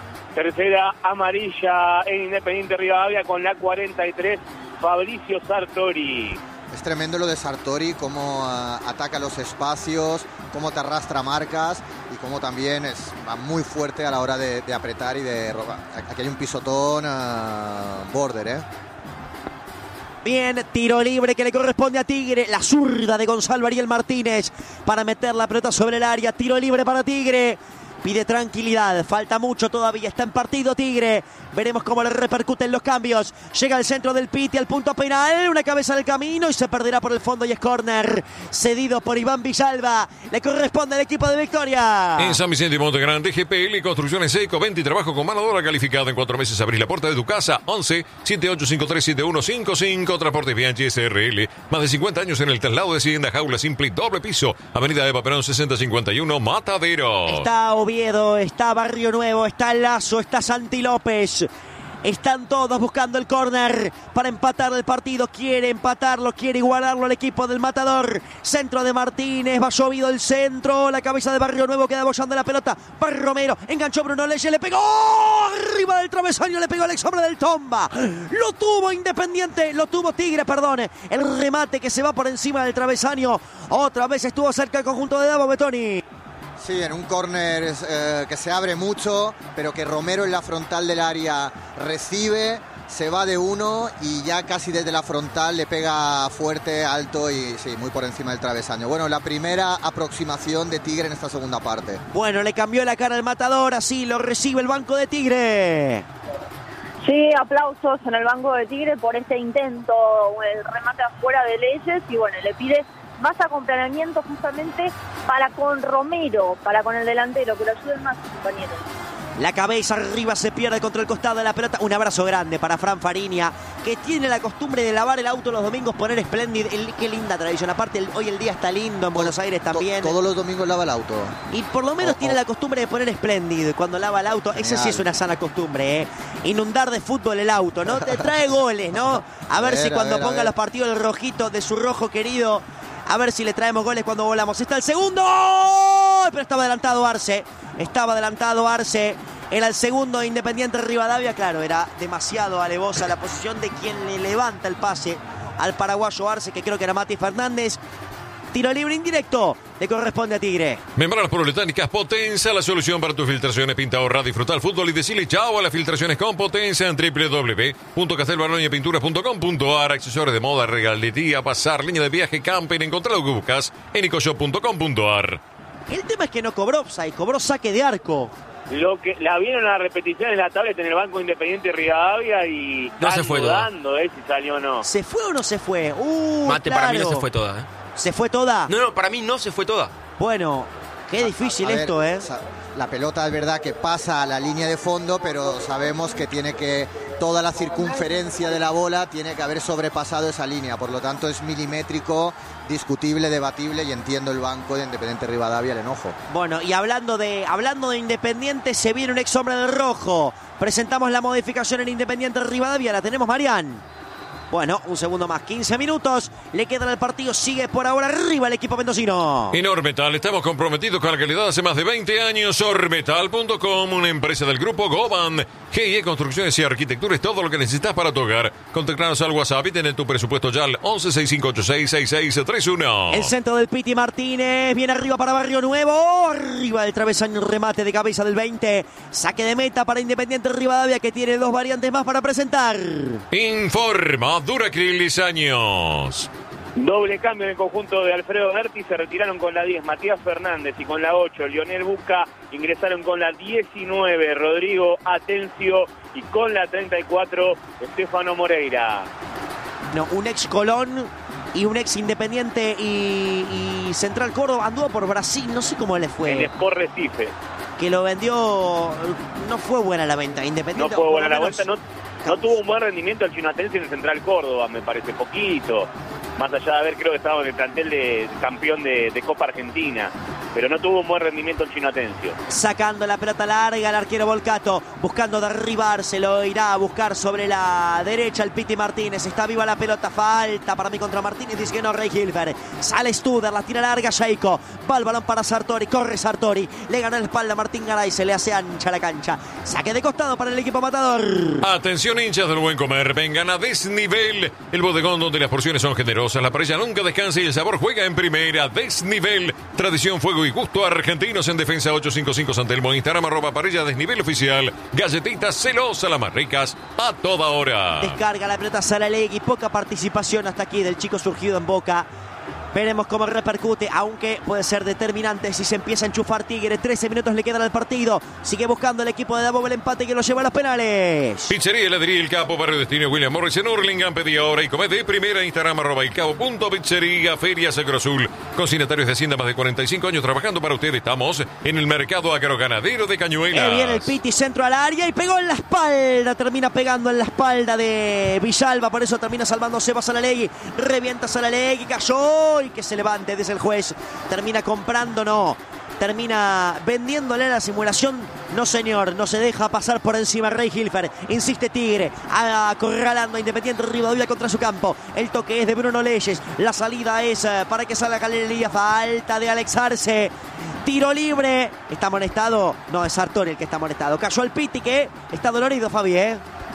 Tercera amarilla en Independiente Rivadavia con la cuarenta y tres, Fabricio Sartori. Es tremendo lo de Sartori, cómo uh, ataca los espacios, cómo te arrastra marcas y cómo también es va muy fuerte a la hora de, de apretar y de robar. Aquí hay un pisotón uh, border, ¿eh? Bien, tiro libre que le corresponde a Tigre. La zurda de Gonzalo Ariel Martínez para meter la pelota sobre el área. Tiro libre para Tigre. Pide tranquilidad, falta mucho todavía, está en partido Tigre. Veremos cómo le repercuten los cambios. Llega al centro del Piti, al punto penal, una cabeza del camino y se perderá por el fondo y es córner. Cedido por Iván Villalba, le corresponde al equipo de Victoria. En San Vicente y Monte Grande, G P L Construcciones Eco, venta y trabajo con mano de obra calificada. En cuatro meses abrís la puerta de tu casa. once, setenta y ocho cincuenta y tres, setenta y uno cincuenta y cinco. Transportes Bianchi S R L. Más de cincuenta años en el traslado de hacienda, jaula simple y doble piso. Avenida Eva Perón sesenta cincuenta y uno, Matadero. Está Oviedo, está Barrio Nuevo, está Lazo, está Santi López. Están todos buscando el córner para empatar el partido. Quiere empatarlo, quiere igualarlo el equipo del Matador. Centro de Martínez, va llovido el centro. La cabeza de Barrio Nuevo queda bollando la pelota. Va Romero, enganchó Bruno Leye, le pegó. Arriba del travesaño, le pegó al ex hombre del Tomba. Lo tuvo Independiente, lo tuvo Tigre, perdón. El remate que se va por encima del travesaño. Otra vez estuvo cerca el conjunto de Davo Betoni. Sí, en un córner eh, que se abre mucho, pero que Romero en la frontal del área recibe, se va de uno y ya casi desde la frontal le pega fuerte, alto y sí, muy por encima del travesaño. Bueno, la primera aproximación de Tigre en esta segunda parte. Bueno, le cambió la cara al Matador, así lo recibe el banco de Tigre. Sí, aplausos en el banco de Tigre por este intento, el remate afuera de Leyes y bueno, le pide más acompañamiento justamente para con Romero, para con el delantero, que lo ayuden más sus compañeros. La cabeza arriba se pierde contra el costado de la pelota. Un abrazo grande para Fran Fariña, que tiene la costumbre de lavar el auto los domingos, poner Splendid. El, qué linda tradición. Aparte, el, hoy el día está lindo en Buenos Aires también. Todos los domingos lava el auto. Y por lo menos oh, tiene oh. la costumbre de poner Splendid cuando lava el auto. Esa sí es una sana costumbre, ¿eh? Inundar de fútbol el auto, ¿no? Te trae goles, ¿no? A, a ver, ver si cuando ver, ponga los partidos el rojito de su rojo querido, a ver si le traemos goles cuando volamos. Está el segundo. gol, pero estaba adelantado Arce. Estaba adelantado Arce. Era el segundo de Independiente Rivadavia. Claro, era demasiado alevosa la posición de quien le levanta el pase al paraguayo Arce, que creo que era Mati Fernández. Tiro libre indirecto, le corresponde a Tigre. Membranas Poliuretánicas Potenza, la solución para tus filtraciones. Pinta, ahorra, disfruta el fútbol y decirle chao a las filtraciones con Potenza en doble u doble u doble u punto castelbaloña pinturas punto com punto a r. Accesorios de moda, regalería, pasar, línea de viaje, camping. Encontrá lo que buscas en ecoshop punto com punto a r. El tema es que no cobró offside, cobró saque de arco. Lo que la vieron a la repetición en la tablet en el Banco Independiente Rivadavia y no se fue dudando, eh, si salió o no. ¿Se fue o no se fue? Uh, Mate, claro. para mí no se fue toda, ¿eh? ¿Se fue toda? No, no, para mí no se fue toda. Bueno, qué difícil A ver, esto, ¿eh? La pelota es verdad que pasa a la línea de fondo, pero sabemos que tiene que, toda la circunferencia de la bola tiene que haber sobrepasado esa línea, por lo tanto es milimétrico, discutible, debatible, y entiendo el banco de Independiente Rivadavia el enojo. Bueno, y hablando de, hablando de Independiente, se viene un ex hombre del rojo. Presentamos la modificación en Independiente Rivadavia, la tenemos, Marián. Bueno, un segundo más, quince minutos, le queda al partido, sigue por ahora arriba el equipo mendocino. En Ormetal estamos comprometidos con la calidad hace más de veinte años. Ormetal punto com, una empresa del grupo Goban. G I E Construcciones y Arquitectura es todo lo que necesitas para tu hogar. Contactanos al WhatsApp y tener tu presupuesto ya al once seis cinco ocho seis seis seis tres uno. El centro del Piti Martínez, viene arriba para Barrio Nuevo, arriba del travesaño, remate de cabeza del veinte. Saque de meta para Independiente Rivadavia, que tiene dos variantes más para presentar. Informa Duracril años. Doble cambio en el conjunto de Alfredo Berti, se retiraron con la diez Matías Fernández y con la ocho Lionel Busca, ingresaron con la diecinueve Rodrigo Atencio y con la treinta y cuatro Estefano Moreira. No, un ex Colón y un ex Independiente y, y Central Córdoba, anduvo por Brasil, no sé cómo le fue. El Sport Recife. Que lo vendió, no fue buena la venta, Independiente. No fue buena la venta, no, no tuvo un buen rendimiento el Chino Atencio en el Central Córdoba, me parece poquito. Más allá de haber, creo que estaba en el plantel de campeón de, de Copa Argentina. Pero no tuvo un buen rendimiento el Chino Atencio. Sacando la pelota larga, el arquero Volcato, buscando derribarse, lo irá a buscar sobre la derecha el Piti Martínez. Está viva la pelota, falta para mí contra Martínez, dice que no, Rey Hilfer. Sale Studer, la tira larga, Sheiko. Va el balón para Sartori, corre Sartori. Le gana la espalda a Martín Garay, se le hace ancha la cancha. Saque de costado para el equipo matador. Atención, hinchas del buen comer, vengan a Desnivel, el bodegón donde las porciones son generosas, la parrilla nunca descansa y el sabor juega en primera. Desnivel, tradición, fuego y gusto argentinos en defensa. Ochocientos cincuenta y cinco San Telmo, Instagram arroba parrilla Desnivel oficial. Galletitas celosas, las más ricas a toda hora. Descarga la pelota Saralegui, poca participación hasta aquí del chico surgido en Boca. Veremos cómo repercute, aunque puede ser determinante si se empieza a enchufar Tigre. trece minutos le quedan al partido. Sigue buscando el equipo de Davo el empate que lo lleva a los penales. Pizzería Heladería El Capo, Barrio Destino, William Morris en Hurlingham. Pedí ahora y comé de primera. Instagram arroba el cabo punto pizzería, Feria Seguro Azul. Consignatarios de Hacienda, más de cuarenta y cinco años trabajando para ustedes. Estamos en el mercado agroganadero de Cañuelas. Eh, viene el Piti, centro al área y pegó en la espalda. Termina pegando en la espalda de Villalba. Por eso termina salvando Seba Saralegui. Revienta Saralegui, cayó. Y que se levante, dice el juez. Termina comprando, no. Termina vendiéndole la simulación. No, señor, no se deja pasar por encima Rey Hilfer. Insiste Tigre, acorralando a Independiente Rivadavia contra su campo. El toque es de Bruno Leyes. La salida es para que salga Galería. Falta de Alex Arce. Tiro libre. ¿Está amonestado? No, es Sartori el que está amonestado. Cayó el Piti, que está dolorido, Fabi, ¿eh?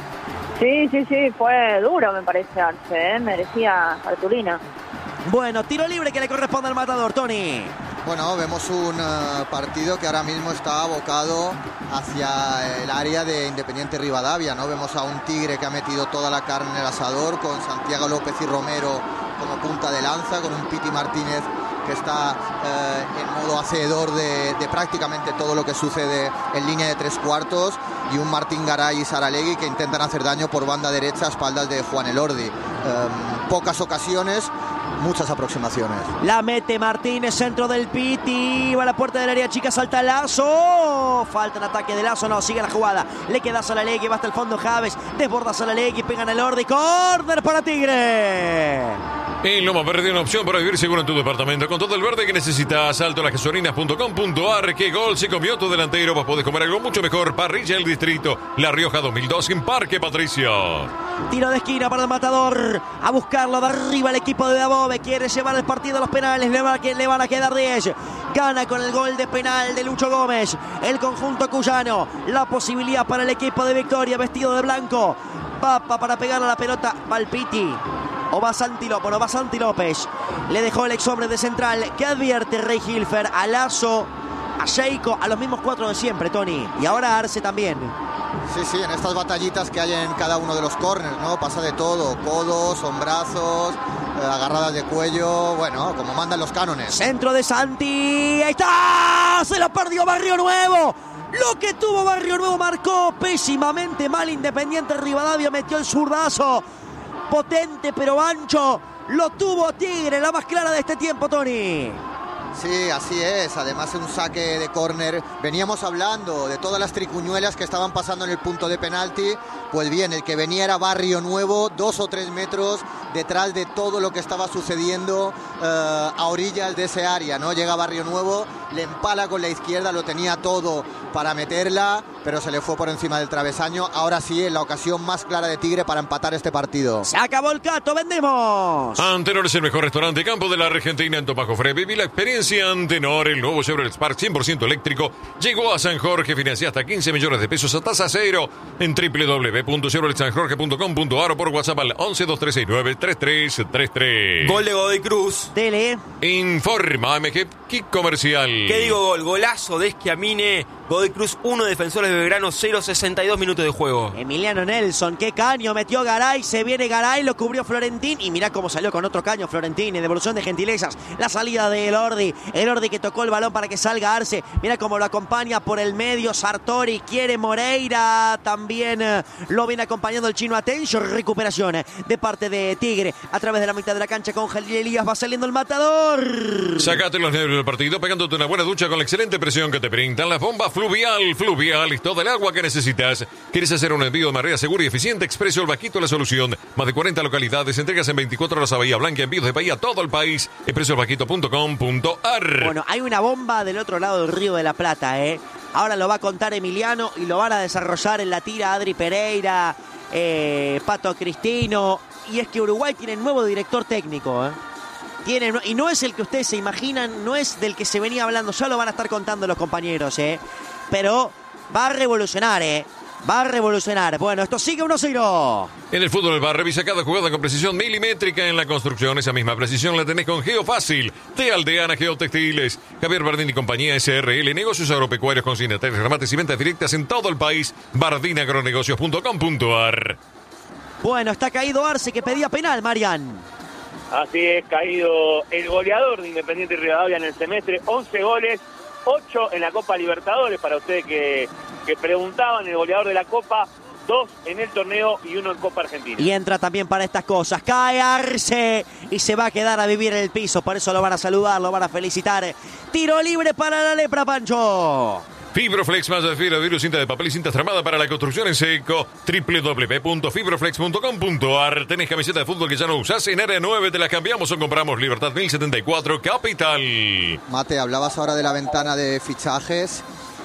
Sí, sí, sí, fue duro, me parece, Arce, ¿eh? Merecía Arturina. Bueno, tiro libre que le corresponde al matador, Tony. Bueno, vemos un uh, partido que ahora mismo está abocado hacia el área de Independiente Rivadavia, ¿no? Vemos a un Tigre que ha metido toda la carne en el asador, con Santiago López y Romero como punta de lanza, con un Piti Martínez que está eh, en modo hacedor de, de prácticamente todo lo que sucede en línea de tres cuartos, y un Martín Garay y Saralegui que intentan hacer daño por banda derecha a espaldas de Juan Elordi. Eh, pocas ocasiones, muchas aproximaciones. La mete Martínez, centro del Piti, va a la puerta del área chica, salta Lazo, falta un ataque de Lazo, no, sigue la jugada, le queda Saralegui, va hasta el fondo Javes, desborda Saralegui, pegan el Elordi, córner para Tigre. En Loma Verde, una opción para vivir seguro en tu departamento, con todo el verde que necesitas. Salto a las gasolinas punto com punto a r. Qué gol se comió tu delantero. Vos podés comer algo mucho mejor. Parrilla El Distrito, La Rioja dos mil dos en Parque Patricio. Tiro de esquina para el matador. A buscarlo de arriba el equipo de Dabove. Quiere llevar el partido a los penales. Le, va, le van a quedar diez. Gana con el gol de penal de Lucho Gómez. El conjunto cuyano. La posibilidad para el equipo de Victoria vestido de blanco. Papa para pegarle a la pelota. Valpiti. O va Santi López. Bueno, va Santi López. Le dejó el ex hombre de central. Que advierte Rey Hilfer a Lazo, a Sheiko, a los mismos cuatro de siempre, Tony. Y ahora Arce también. Sí, sí, en estas batallitas que hay en cada uno de los córners, ¿no? Pasa de todo. Codos, hombrazos, eh, agarradas de cuello. Bueno, como mandan los cánones. Centro de Santi. ¡Ahí está! Se lo perdió Barrio Nuevo. Lo que tuvo Barrio Nuevo marcó pésimamente mal Independiente Rivadavia. Metió el zurdazo. Potente pero ancho. Lo tuvo Tigre, la más clara de este tiempo, Tony. Sí, así es. Además, un saque de córner. Veníamos hablando de todas las tricuñuelas que estaban pasando en el punto de penalti. Pues bien, el que venía era Barrio Nuevo, dos o tres metros detrás de todo lo que estaba sucediendo uh, a orillas de ese área, ¿no? Llega Barrio Nuevo, le empala con la izquierda, lo tenía todo para meterla, pero se le fue por encima del travesaño. Ahora sí, en la ocasión más clara de Tigre para empatar este partido. Se acabó el cato, vendemos. Antenor es el mejor restaurante y campo de la Argentina en Tomajo Fre. Viví la experiencia Antenor, el nuevo Chevrolet Spark cien por ciento eléctrico. Llegó a San Jorge, financia hasta quince millones de pesos a tasa cero en w w w punto chevrolet san jorge punto com punto a r o por WhatsApp al once dos tres seis nueve tres tres tres tres. Gol de Godoy Cruz. Dele. Informa M G Kit Comercial. ¿Qué digo gol? Golazo de Schiamine. Godoy Cruz uno, Defensores de Belgrano cero, sesenta y dos minutos de juego. Emiliano Nelson, qué caño, metió Garay, se viene Garay, lo cubrió Florentín y mirá cómo salió con otro caño Florentín, en devolución de gentilezas, la salida de Elordi, Elordi que tocó el balón para que salga Arce, mirá cómo lo acompaña por el medio Sartori, quiere Moreira, también eh, lo viene acompañando el chino Atencio, recuperación eh, de parte de Tigre, a través de la mitad de la cancha con Jalil Elías, va saliendo el matador. Sácate los nervios del partido pegándote una buena ducha con la excelente presión que te brindan las bombas Fluvial, Fluvial y todo el agua que necesitas. ¿Quieres hacer un envío de manera segura y eficiente? Expreso El Bajito la solución. Más de cuarenta localidades, entregas en veinticuatro horas a Bahía Blanca, envíos de Bahía a todo el país. expreso el bajito punto com punto a r. Bueno, hay una bomba del otro lado del Río de la Plata, ¿eh? Ahora lo va a contar Emiliano y lo van a desarrollar en la tira Adri Pereira, eh, Pato Cristino. Y es que Uruguay tiene nuevo director técnico, ¿eh? Tiene, y no es el que ustedes se imaginan, no es del que se venía hablando, ya lo van a estar contando los compañeros, ¿eh? Pero va a revolucionar, ¿eh? Va a revolucionar. Bueno, esto sigue uno cero. En el fútbol va, revisa cada jugada con precisión milimétrica. En la construcción, esa misma precisión la tenés con Geofácil de Aldeana Geotextiles. Javier Bardín y compañía S R L, negocios agropecuarios, consignatarios, remates y ventas directas en todo el país. bardin agronegocios punto com punto a r. Bueno, está caído Arce que pedía penal, Marian. Así es, caído el goleador de Independiente Rivadavia en el semestre, once goles, ocho en la Copa Libertadores, para ustedes que, que preguntaban, el goleador de la Copa, dos en el torneo y uno en Copa Argentina. Y entra también para estas cosas, cae Arce y se va a quedar a vivir en el piso, por eso lo van a saludar, lo van a felicitar. Tiro libre para la lepra, Pancho. Fibroflex, más de fibra, virus, cinta de papel y cinta tramada para la construcción en seco. w w w punto fibroflex punto com punto a r. Tenés camiseta de fútbol que ya no usás. En área nueve te las cambiamos o compramos. Libertad mil setenta y cuatro, Capital. Mate, hablabas ahora de la ventana de fichajes.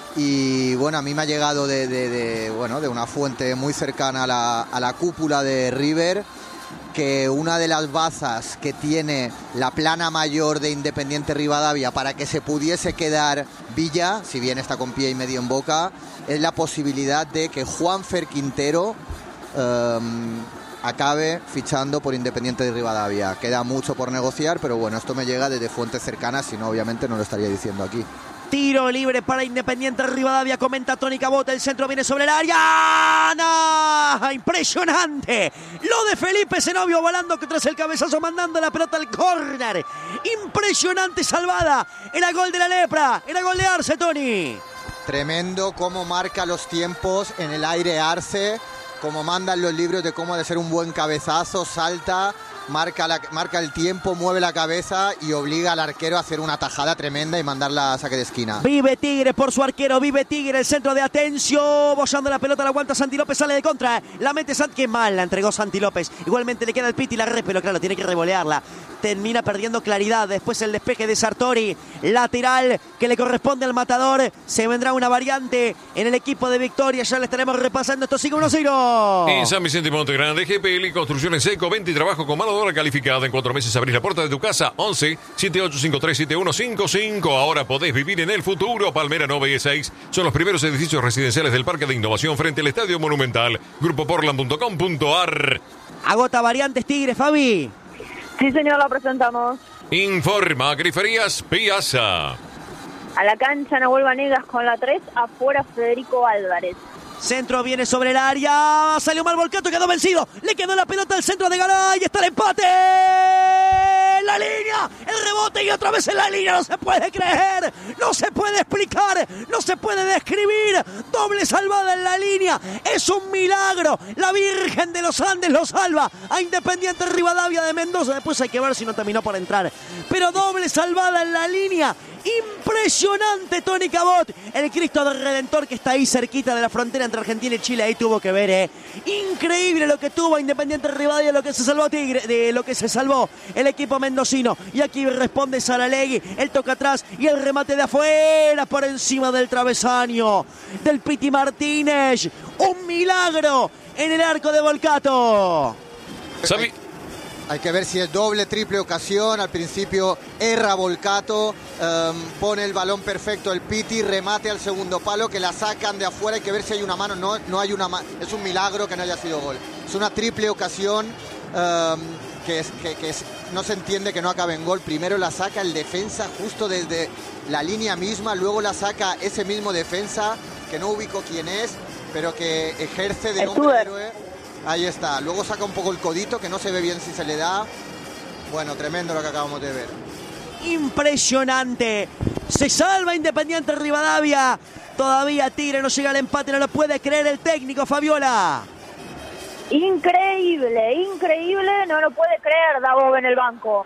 Y bueno, a mí me ha llegado de, de, de, bueno, de una fuente muy cercana a la, a la cúpula de River, que una de las bazas que tiene la plana mayor de Independiente Rivadavia para que se pudiese quedar Villa, si bien está con pie y medio en boca, es la posibilidad de que Juanfer Quintero eh, acabe fichando por Independiente de Rivadavia. Queda mucho por negociar, pero bueno, esto me llega desde fuentes cercanas, si no, obviamente no lo estaría diciendo aquí. Tiro libre para Independiente Rivadavia, comenta Tony Cabota, el centro viene sobre el área. ¡No! ¡Impresionante! Lo de Felipe Zenobio volando tras el cabezazo, mandando la pelota al córner. Impresionante salvada. Era gol de la lepra, era gol de Arce, Tony. Tremendo cómo marca los tiempos en el aire Arce, como mandan los libros de cómo ha de ser un buen cabezazo, salta, marca, la, marca el tiempo, mueve la cabeza y obliga al arquero a hacer una tajada tremenda y mandarla a saque de esquina. Vive Tigre por su arquero, vive Tigre, el centro de Atencio, bollando la pelota, la aguanta Santi López, sale de contra, la mete Santi, qué mal la entregó Santi López, igualmente le queda el piti y la re, pero claro, tiene que revolearla. termina perdiendo claridad. Después el despeje de Sartori, lateral que le corresponde al Matador. Se vendrá una variante en el equipo de Victoria. Ya le estaremos repasando. Esto sigue uno cero. En San Vicente Monte Grande, G P L Construcciones Seco, venta y trabajo con mano de obra calificada. En cuatro meses abrís la puerta de tu casa. once, siete ocho cinco tres, siete uno cinco cinco. Ahora podés vivir en el futuro. Palmera nueve y seis son los primeros edificios residenciales del Parque de Innovación frente al Estadio Monumental. grupo portland punto com punto a r. Agota variantes Tigre, Fabi. Sí, señor, la presentamos. Informa Griferías Piazza. A la cancha Nahuel Vanegas con la tres, afuera Federico Álvarez. Centro viene sobre el área, salió mal Volcato, quedó vencido, le quedó la pelota al centro de Garay, está el empate, la línea, el rebote y otra vez en la línea, no se puede creer, no se puede explicar, no se puede describir, doble salvada en la línea, es un milagro, la Virgen de los Andes lo salva a Independiente Rivadavia de Mendoza, después hay que ver si no terminó por entrar, pero doble salvada en la línea. Impresionante Tony Cabot, el Cristo del Redentor que está ahí cerquita de la frontera entre Argentina y Chile, ahí tuvo que ver, eh. Increíble lo que tuvo Independiente Rivadavia, lo que se salvó Tigre, de lo que se salvó el equipo mendocino. Y aquí responde Saralegui, el toca atrás y el remate de afuera por encima del travesaño del Piti Martínez. Un milagro en el arco de Volcato. ¿Sabi? Hay que ver si es doble, triple ocasión. Al principio erra Volcato, um, pone el balón perfecto el Piti, remate al segundo palo que la sacan de afuera. Hay que ver si hay una mano. No, no hay una mano. Es un milagro que no haya sido gol. Es una triple ocasión um, que, es, que, que es, no se entiende que no acabe en gol. Primero la saca el defensa justo desde la línea misma, luego la saca ese mismo defensa que no ubico quién es, pero que ejerce de nombre de héroe. Ahí está, luego saca un poco el codito que no se ve bien si se le da. Bueno, tremendo lo que acabamos de ver. Impresionante. Se salva Independiente Rivadavia. Todavía Tigre no llega al empate, no lo puede creer el técnico Fabiola. Increíble, increíble, no lo puede creer Dabov en el banco.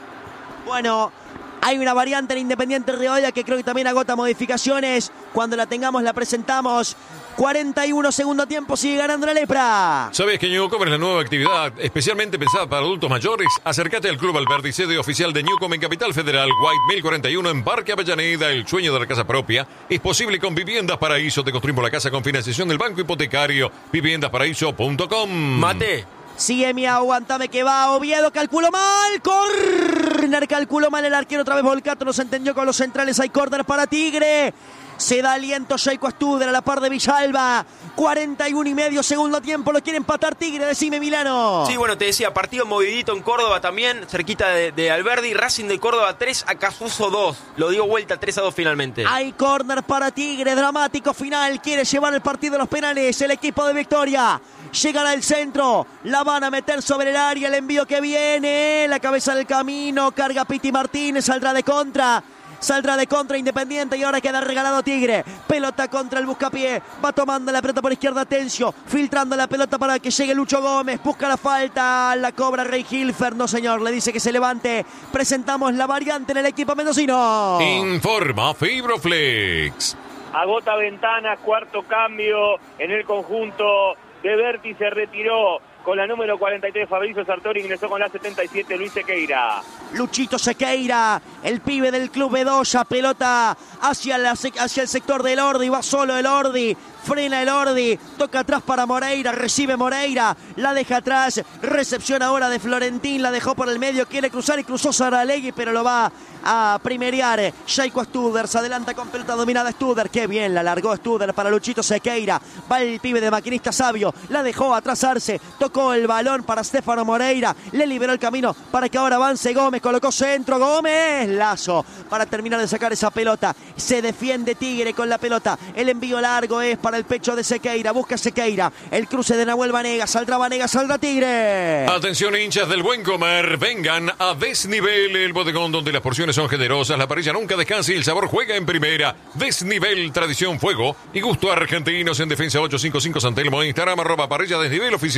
Bueno, hay una variante en Independiente Rivadavia que creo que también agota modificaciones. Cuando la tengamos la presentamos. cuarenta y uno segundo tiempo, sigue ganando la Lepra. ¿Sabes que Newcom es la nueva actividad especialmente pensada para adultos mayores? Acércate al Club Alberdi, sede oficial de Newcom en Capital Federal, White mil cuarenta y uno en Parque Avellaneda. El sueño de la casa propia es posible con Viviendas Paraíso. Te construimos la casa con financiación del Banco Hipotecario. viviendas paraíso punto com. Mate. Sigue mi aguantame que va. Oviedo calculó mal. Corner calculó mal el arquero. Otra vez Volcato no se entendió con los centrales. Hay córner para Tigre. Se da aliento Sheiko Studer a la par de Villalba. cuarenta y uno y medio segundo tiempo. Lo quiere empatar Tigre. Decime, Milano. Sí, bueno, te decía, partido movidito en Córdoba también, cerquita de, de Alberdi. Racing de Córdoba tres, Acasuso dos. Lo dio vuelta tres a dos finalmente. Hay córner para Tigre. Dramático final. Quiere llevar el partido a los penales. El equipo de Victoria. Llegan al centro. La van a meter sobre el área. El envío que viene. La cabeza del camino. Carga Piti Martínez. Saldrá de contra. Saldrá de contra Independiente y ahora queda regalado Tigre. Pelota contra el buscapié. Va tomando la pelota por izquierda Tencio. Filtrando la pelota para que llegue Lucho Gómez. Busca la falta. La cobra Rey Hilfer. No, señor. Le dice que se levante. Presentamos la variante en el equipo mendocino. Informa Fibroflex. Agota ventana, cuarto cambio en el conjunto de Berti. Se retiró con la número cuarenta y tres Fabrizio Sartori, ingresó con la setenta y siete Luis Sequeira. Luchito Sequeira, el pibe del Club Bedoya, pelota hacia, la, hacia el sector del Ordi, va solo el Ordi, frena el Ordi, toca atrás para Moreira, recibe Moreira, la deja atrás, recepción ahora de Florentín, la dejó por el medio, quiere cruzar y cruzó Saralegui, pero lo va a primerear. Sheiko Studer se adelanta con pelota dominada Studer, qué bien la largó Studer para Luchito Sequeira, va el pibe de Maquinista Sabio, la dejó atrasarse, tocó el balón para Stefano Moreira, le liberó el camino para que ahora avance Gómez, colocó centro, Gómez, Lazo, para terminar de sacar esa pelota, se defiende Tigre con la pelota, el envío largo es para el pecho de Sequeira, busca Sequeira, el cruce de Nahuel Vanegas, saldrá Vanegas, saldrá Tigre. Atención hinchas del buen comer, vengan a Desnivel, el bodegón donde las porciones son generosas, la parrilla nunca descansa y el sabor juega en primera. Desnivel, tradición, fuego y gusto argentinos. En Defensa ocho cinco cinco San Telmo, Instagram arroba parrilla Desnivel oficial.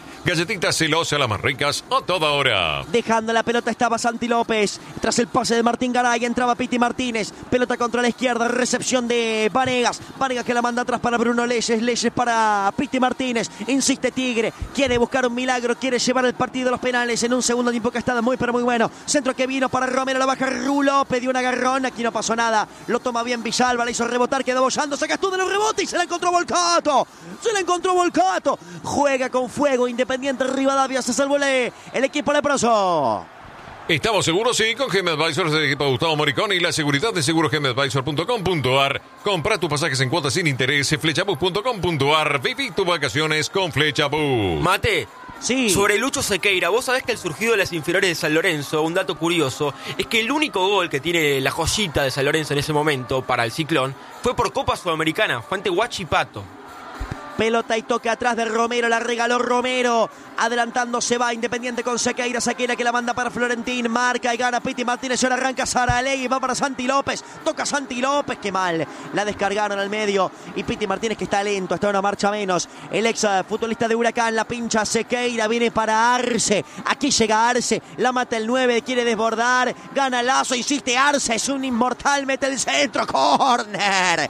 Galletitas Celosa, las más ricas a toda hora. Dejando la pelota estaba Santi López. Tras el pase de Martín Garay entraba Piti Martínez. Pelota contra la izquierda, recepción de Vanegas. Vanegas que la manda atrás para Bruno Leyes. Leyes para Piti Martínez. Insiste Tigre. Quiere buscar un milagro. Quiere llevar el partido a los penales en un segundo tiempo que ha estado muy pero muy bueno. Centro que vino para Romero. La baja Rulo. Pidió un agarrón. Aquí no pasó nada. Lo toma bien Villalba. Le hizo rebotar. Quedó bollando. Se gastó de los rebotes y se la encontró Volcato. Se la encontró Volcato. Juega con fuego. Independiente Rivadavia. Se salvó el, el equipo leproso. Estamos seguros, sí, con G M Advisors del equipo de Gustavo Moricón y la seguridad de seguro G M Advisor punto com punto a r. Compra tus pasajes en cuotas sin interés. Flechabus punto com punto a r. Viví tus vacaciones con Flechabus. Mate. Sí. Sobre Lucho Sequeira, vos sabés que el surgido de las inferiores de San Lorenzo, un dato curioso, es que el único gol que tiene la joyita de San Lorenzo en ese momento para el Ciclón fue por Copa Sudamericana, fue ante Huachipato. Pelota y toque atrás de Romero, la regaló Romero. Adelantando se va Independiente con Sequeira. Sequeira que la manda para Florentín. Marca y gana Piti Martínez. Y ahora arranca Saralegui. Va para Santi López. Toca Santi López. Qué mal. La descargaron al medio. Y Piti Martínez que está lento. Está una marcha menos. El ex futbolista de Huracán. La pincha Sequeira. Viene para Arce. Aquí llega Arce. La mata el nueve. Quiere desbordar. Gana Lazo. Insiste Arce. Es un inmortal. Mete el centro. Corner.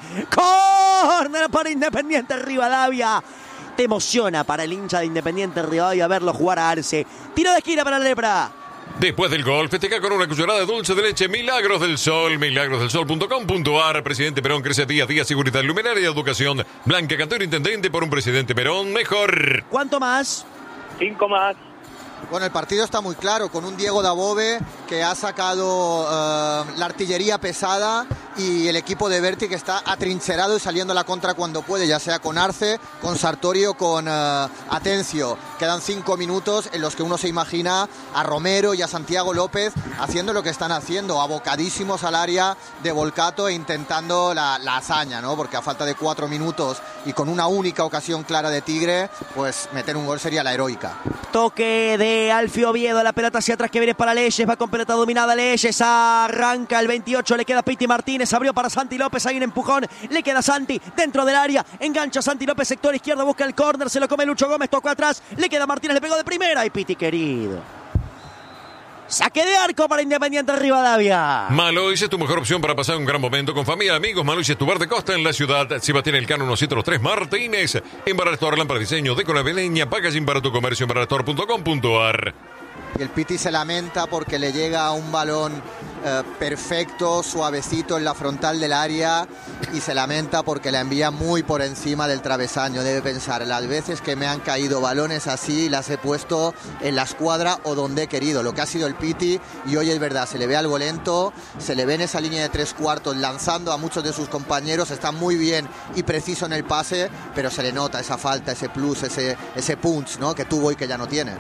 Corner para Independiente Rivadavia. Te emociona para el hincha de Independiente Rivadavia verlo jugar a Arce. Tiro de esquina para la Lepra. Después del gol, festeja con una cucharada de dulce de leche Milagros del Sol, milagros del sol punto com punto a r. Presidente Perón crece día a día, seguridad, luminaria y educación. Blanca Cantero, intendente por un presidente Perón mejor. ¿Cuánto más? Cinco más. Bueno, el partido está muy claro, con un Diego Dabove que ha sacado uh, la artillería pesada y el equipo de Berti que está atrincherado y saliendo a la contra cuando puede, ya sea con Arce, con Sartori o con uh, Atencio. Quedan cinco minutos en los que uno se imagina a Romero y a Santiago López haciendo lo que están haciendo, abocadísimos al área de Volcato e intentando la, la hazaña, ¿no? Porque a falta de cuatro minutos y con una única ocasión clara de Tigre, pues meter un gol sería la heroica. Toque de Alfio Oviedo, la pelota hacia atrás que viene para Leyes, va con pelota dominada Leyes, arranca el veintiocho, le queda Piti Martínez, abrió para Santi López, hay un empujón, le queda Santi dentro del área, engancha Santi López, sector izquierdo, busca el córner, se lo come Lucho Gómez, tocó atrás, le queda Martínez, le pegó de primera y Piti querido. Saque de arco para Independiente Rivadavia. Malois es tu mejor opción para pasar un gran momento con familia, amigos. Malois es tu bar de costa en la ciudad. Sebastián Elcano ciento tres Martínez. En Barrastor, lámpara de diseño, decora veleña, packaging para tu comercio en barrastor punto com punto a r. Y el Piti se lamenta porque le llega un balón eh, perfecto, suavecito en la frontal del área y se lamenta porque la envía muy por encima del travesaño. Debe pensar, las veces que me han caído balones así las he puesto en la escuadra o donde he querido. Lo que ha sido el Piti, y hoy es verdad, se le ve algo lento, se le ve en esa línea de tres cuartos lanzando a muchos de sus compañeros, está muy bien y preciso en el pase, pero se le nota esa falta, ese plus, ese, ese punch, ¿no?, que tuvo y que ya no tiene.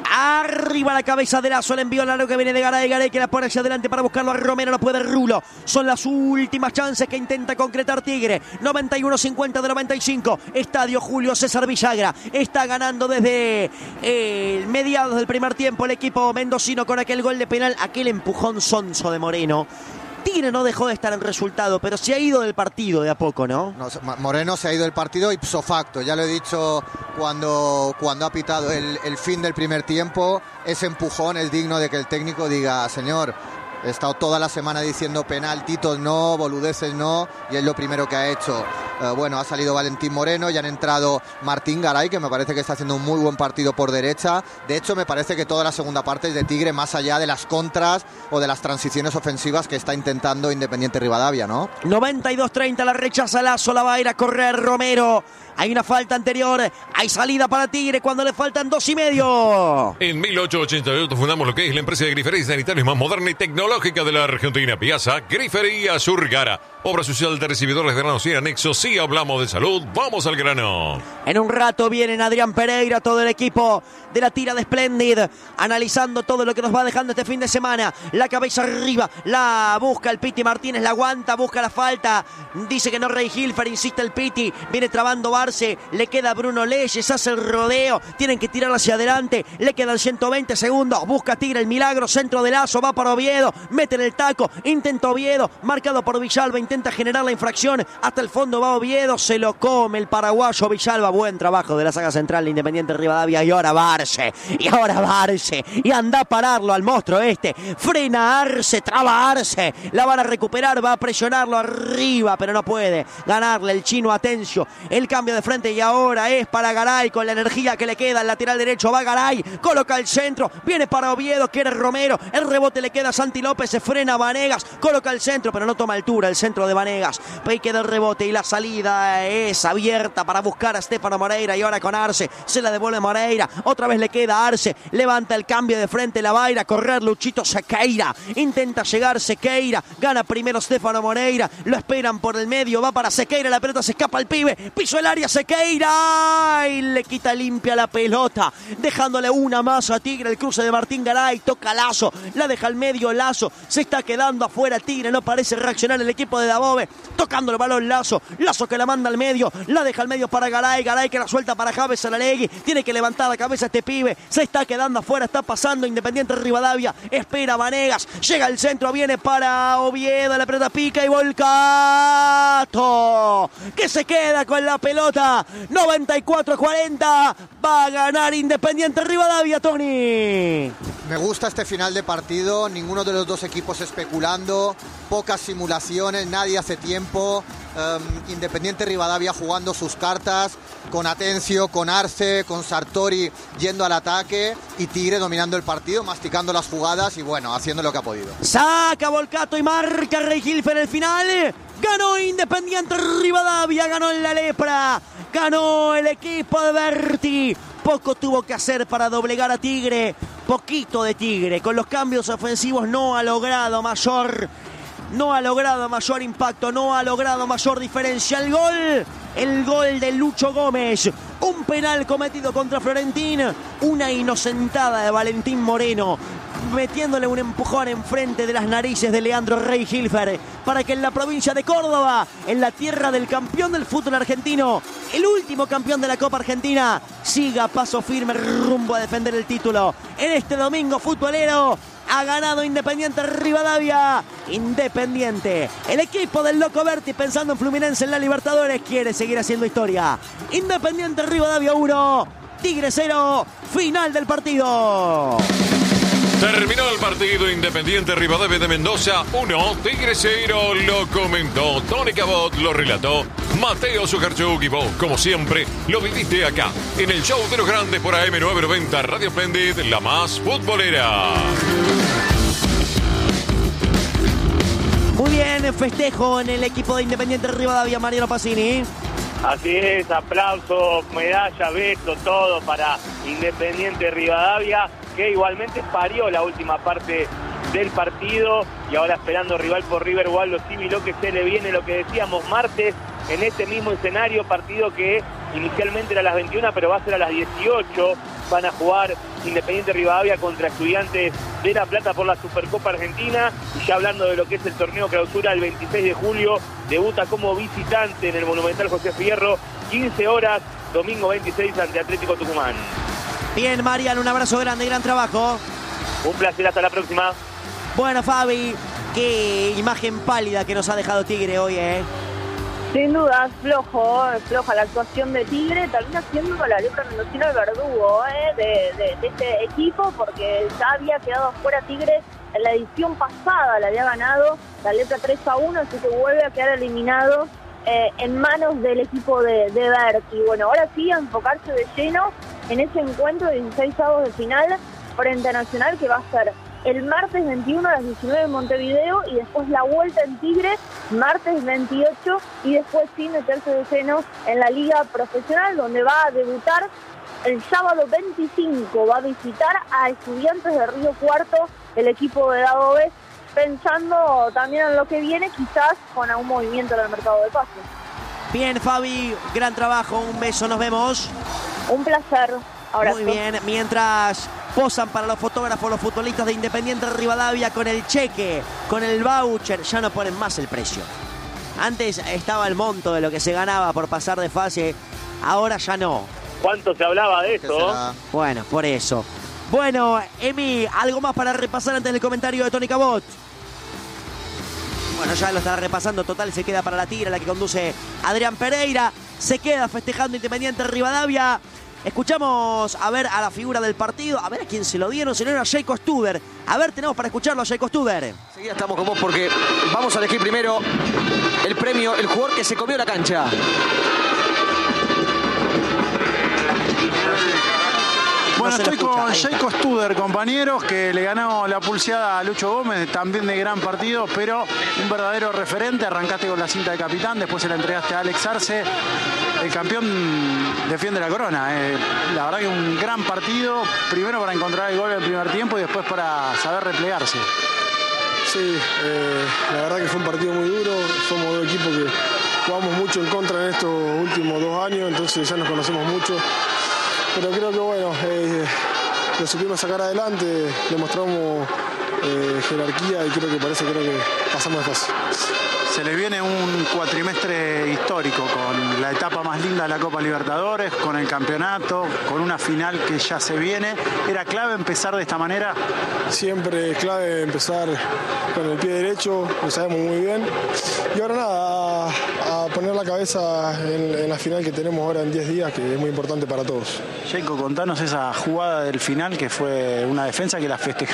Arriba la cabeza de Lazo, el envío largo que viene de Garay, Garay que la pone hacia adelante para buscarlo a Romero, no puede Rulo. Son las últimas chances que intenta concretar Tigre. noventa y uno cincuenta de noventa y cinco. Estadio Julio César Villagra. Está ganando desde eh, mediados del primer tiempo el equipo mendocino con aquel gol de penal, aquel empujón sonso de Moreno. Tigre no dejó de estar en resultado, pero se ha ido del partido de a poco, ¿no? no Moreno se ha ido del partido ipso facto, ya lo he dicho cuando, cuando ha pitado el, el fin del primer tiempo. Ese empujón es digno de que el técnico diga, señor, he estado toda la semana diciendo penaltitos no, boludeces no, y es lo primero que ha hecho. Eh, bueno, ha salido Valentín Moreno y han entrado Martín Garay, que me parece que está haciendo un muy buen partido por derecha. De hecho, me parece que toda la segunda parte es de Tigre, más allá de las contras o de las transiciones ofensivas que está intentando Independiente Rivadavia, ¿no? noventa y dos treinta, la rechaza Lazo, la va a ir a correr Romero. Hay una falta anterior, hay salida para Tigre cuando le faltan dos y medio. En mil ochocientos ochenta y ocho fundamos lo que es la empresa de grifería y sanitarios más moderna y tecnológica de la Argentina. Piazza Grifería Surgara. Obra social de recibidores de granos y anexos. Si hablamos de salud, vamos al grano. En un rato vienen Adrián Pereira, todo el equipo de la tira de Splendid, analizando todo lo que nos va dejando este fin de semana. La cabeza arriba, la busca el Piti Martínez, la aguanta, busca la falta. Dice que no Rey Hilfer, insiste el Piti. Viene trabando Bar Arce, le queda Bruno Leyes, hace el rodeo, tienen que tirar hacia adelante, le quedan ciento veinte segundos, busca Tigre el milagro, centro de Lazo, va para Oviedo, mete en el taco, intenta Oviedo, marcado por Villalba, intenta generar la infracción, hasta el fondo va Oviedo, se lo come el paraguayo Villalba, buen trabajo de la saga central de Independiente Rivadavia, y ahora va Arce, y ahora va Arce, y anda a pararlo al monstruo este, frena Arce, traba Arce, la van a recuperar, va a presionarlo arriba, pero no puede ganarle el chino Atencio, el cambio de frente y ahora es para Garay con la energía que le queda, el lateral derecho va Garay, coloca el centro, viene para Oviedo, quiere Romero, el rebote le queda a Santi López, se frena Vanegas, coloca el centro, pero no toma altura el centro de Vanegas, ahí queda el rebote y la salida es abierta para buscar a Stefano Moreira y ahora con Arce, se la devuelve Moreira, otra vez le queda a Arce, levanta el cambio de frente, la va a ir a correr Luchito Sequeira, intenta llegar Sequeira, gana primero Stefano Moreira, lo esperan por el medio, va para Sequeira, la pelota se escapa al pibe, pisó el área Sequeira y le quita limpia la pelota, dejándole una más a Tigre, el cruce de Martín Garay, toca Lazo, la deja al medio Lazo, se está quedando afuera Tigre, no parece reaccionar el equipo de Dabove, tocando el balón Lazo, Lazo que la manda al medio, la deja al medio para Garay, Garay que la suelta para Javes Saralegui, tiene que levantar la cabeza este pibe, se está quedando afuera, está pasando Independiente Rivadavia, espera Vanegas, llega al centro, viene para Oviedo, la pelota pica y Volcato, que se queda con la pelota, noventa y cuatro a cuarenta, va a ganar Independiente Rivadavia, Tony. Me gusta este final de partido, ninguno de los dos equipos especulando, pocas simulaciones, nadie hace tiempo, um, Independiente Rivadavia jugando sus cartas, con Atencio, con Arce, con Sartori yendo al ataque y Tigre dominando el partido, masticando las jugadas y bueno, haciendo lo que ha podido. Saca Volcato y marca Rey Gilfer en el final. Ganó Independiente Rivadavia, ganó en la lepra, ganó el equipo de Berti. Poco tuvo que hacer para doblegar a Tigre, poquito de Tigre. Con los cambios ofensivos no ha logrado mayor, no ha logrado mayor impacto, no ha logrado mayor diferencia. El gol, el gol de Lucho Gómez. Un penal cometido contra Florentín, una inocentada de Valentín Moreno, metiéndole un empujón enfrente de las narices de Leandro Rey Gilfer, para que en la provincia de Córdoba, en la tierra del campeón del fútbol argentino, el último campeón de la Copa Argentina, siga paso firme rumbo a defender el título. En este domingo futbolero ha ganado Independiente Rivadavia. Independiente, el equipo del Loco Berti, pensando en Fluminense en la Libertadores, quiere seguir haciendo historia. Independiente Rivadavia uno, Tigre cero, final del partido. Terminó el partido, Independiente Rivadavia de Mendoza uno, Tigre cero, lo comentó Tony Cabot, lo relató Mateo Sujarchuk y vos, como siempre, lo viviste acá, en el show de los grandes por A M novecientos noventa Radio Splendid, la más futbolera. Muy bien, festejo en el equipo de Independiente Rivadavia, Mariano Pacini. Así es, aplausos, medalla, beso, todo para Independiente Rivadavia, que igualmente parió la última parte del partido y ahora esperando rival por River Waldo Civil, lo que se le viene, lo que decíamos, martes en este mismo escenario, partido que inicialmente era a las veintiuna, pero va a ser a las dieciocho. Van a jugar Independiente Rivadavia contra Estudiantes de La Plata por la Supercopa Argentina. Y ya hablando de lo que es el torneo clausura, el veintiséis de julio debuta como visitante en el Monumental José Fierro, quince horas, domingo veintiséis ante Atlético Tucumán. Bien, Mariano, un abrazo grande, gran trabajo. Un placer, hasta la próxima. Bueno, Fabi, qué imagen pálida que nos ha dejado Tigre hoy, ¿eh? Sin duda, flojo, floja la actuación de Tigre, termina siendo la lepra mendocina el verdugo ¿eh? de, de, de este equipo, porque ya había quedado fuera Tigre en la edición pasada, le había ganado la lepra tres a uno, así que vuelve a quedar eliminado eh, en manos del equipo de, de Berti. Bueno, ahora sí, a enfocarse de lleno en ese encuentro de dieciséis avos de final frente a Nacional, que va a ser el martes veintiuno a las diecinueve en Montevideo y después la vuelta en Tigre, martes veintiocho, y después sí meterse de lleno en la Liga Profesional, donde va a debutar el sábado veinticinco, va a visitar a Estudiantes de Río Cuarto, el equipo de Dabove, pensando también en lo que viene, quizás con algún movimiento en el mercado de pases. Bien, Fabi, gran trabajo, un beso, nos vemos. Un placer. Abrazo. Muy bien, mientras posan para los fotógrafos los futbolistas de Independiente Rivadavia con el cheque, con el voucher, ya no ponen más el precio. Antes estaba el monto de lo que se ganaba por pasar de fase ahora ya no. ¿Cuánto se hablaba de ¿Qué eso? será? Bueno, por eso. Bueno, Emi, ¿algo más para repasar antes del comentario de Tony Cabot? Bueno, ya lo estará repasando, total, se queda para la tira, la que conduce Adrián Pereira. Se queda festejando Independiente Rivadavia. Escuchamos a ver a la figura del partido, a ver a quién se lo dieron, se lo dieron a Jacob Studer. A ver, tenemos para escucharlo a Jacob Studer. Enseguida estamos con vos porque vamos a elegir primero el premio, el jugador que se comió la cancha. Bueno, No se lo estoy escucha, con ahí está. Jacob Studer, compañeros, que le ganó la pulseada a Lucho Gómez, también de gran partido, pero un verdadero referente. Arrancaste con la cinta de capitán, después se la entregaste a Alex Arce. El campeón defiende la corona. Eh. La verdad que un gran partido, primero para encontrar el gol en el primer tiempo y después para saber replegarse. Sí, eh, la verdad que fue un partido muy duro. Somos dos equipos que jugamos mucho en contra en estos últimos dos años, entonces ya nos conocemos mucho. Pero creo que bueno, eh, lo supimos sacar adelante, demostramos eh, jerarquía y creo que parece creo que pasamos de fase. Se le viene un cuatrimestre histórico con la etapa más linda de la Copa Libertadores, con el campeonato, con una final que ya se viene. ¿Era clave empezar de esta manera? Siempre es clave empezar con el pie derecho, lo sabemos muy bien. Y ahora nada, a, a poner la cabeza en, en la final que tenemos ahora en diez días, que es muy importante para todos. Jacob, contanos esa jugada del final que fue una defensa que la festejó.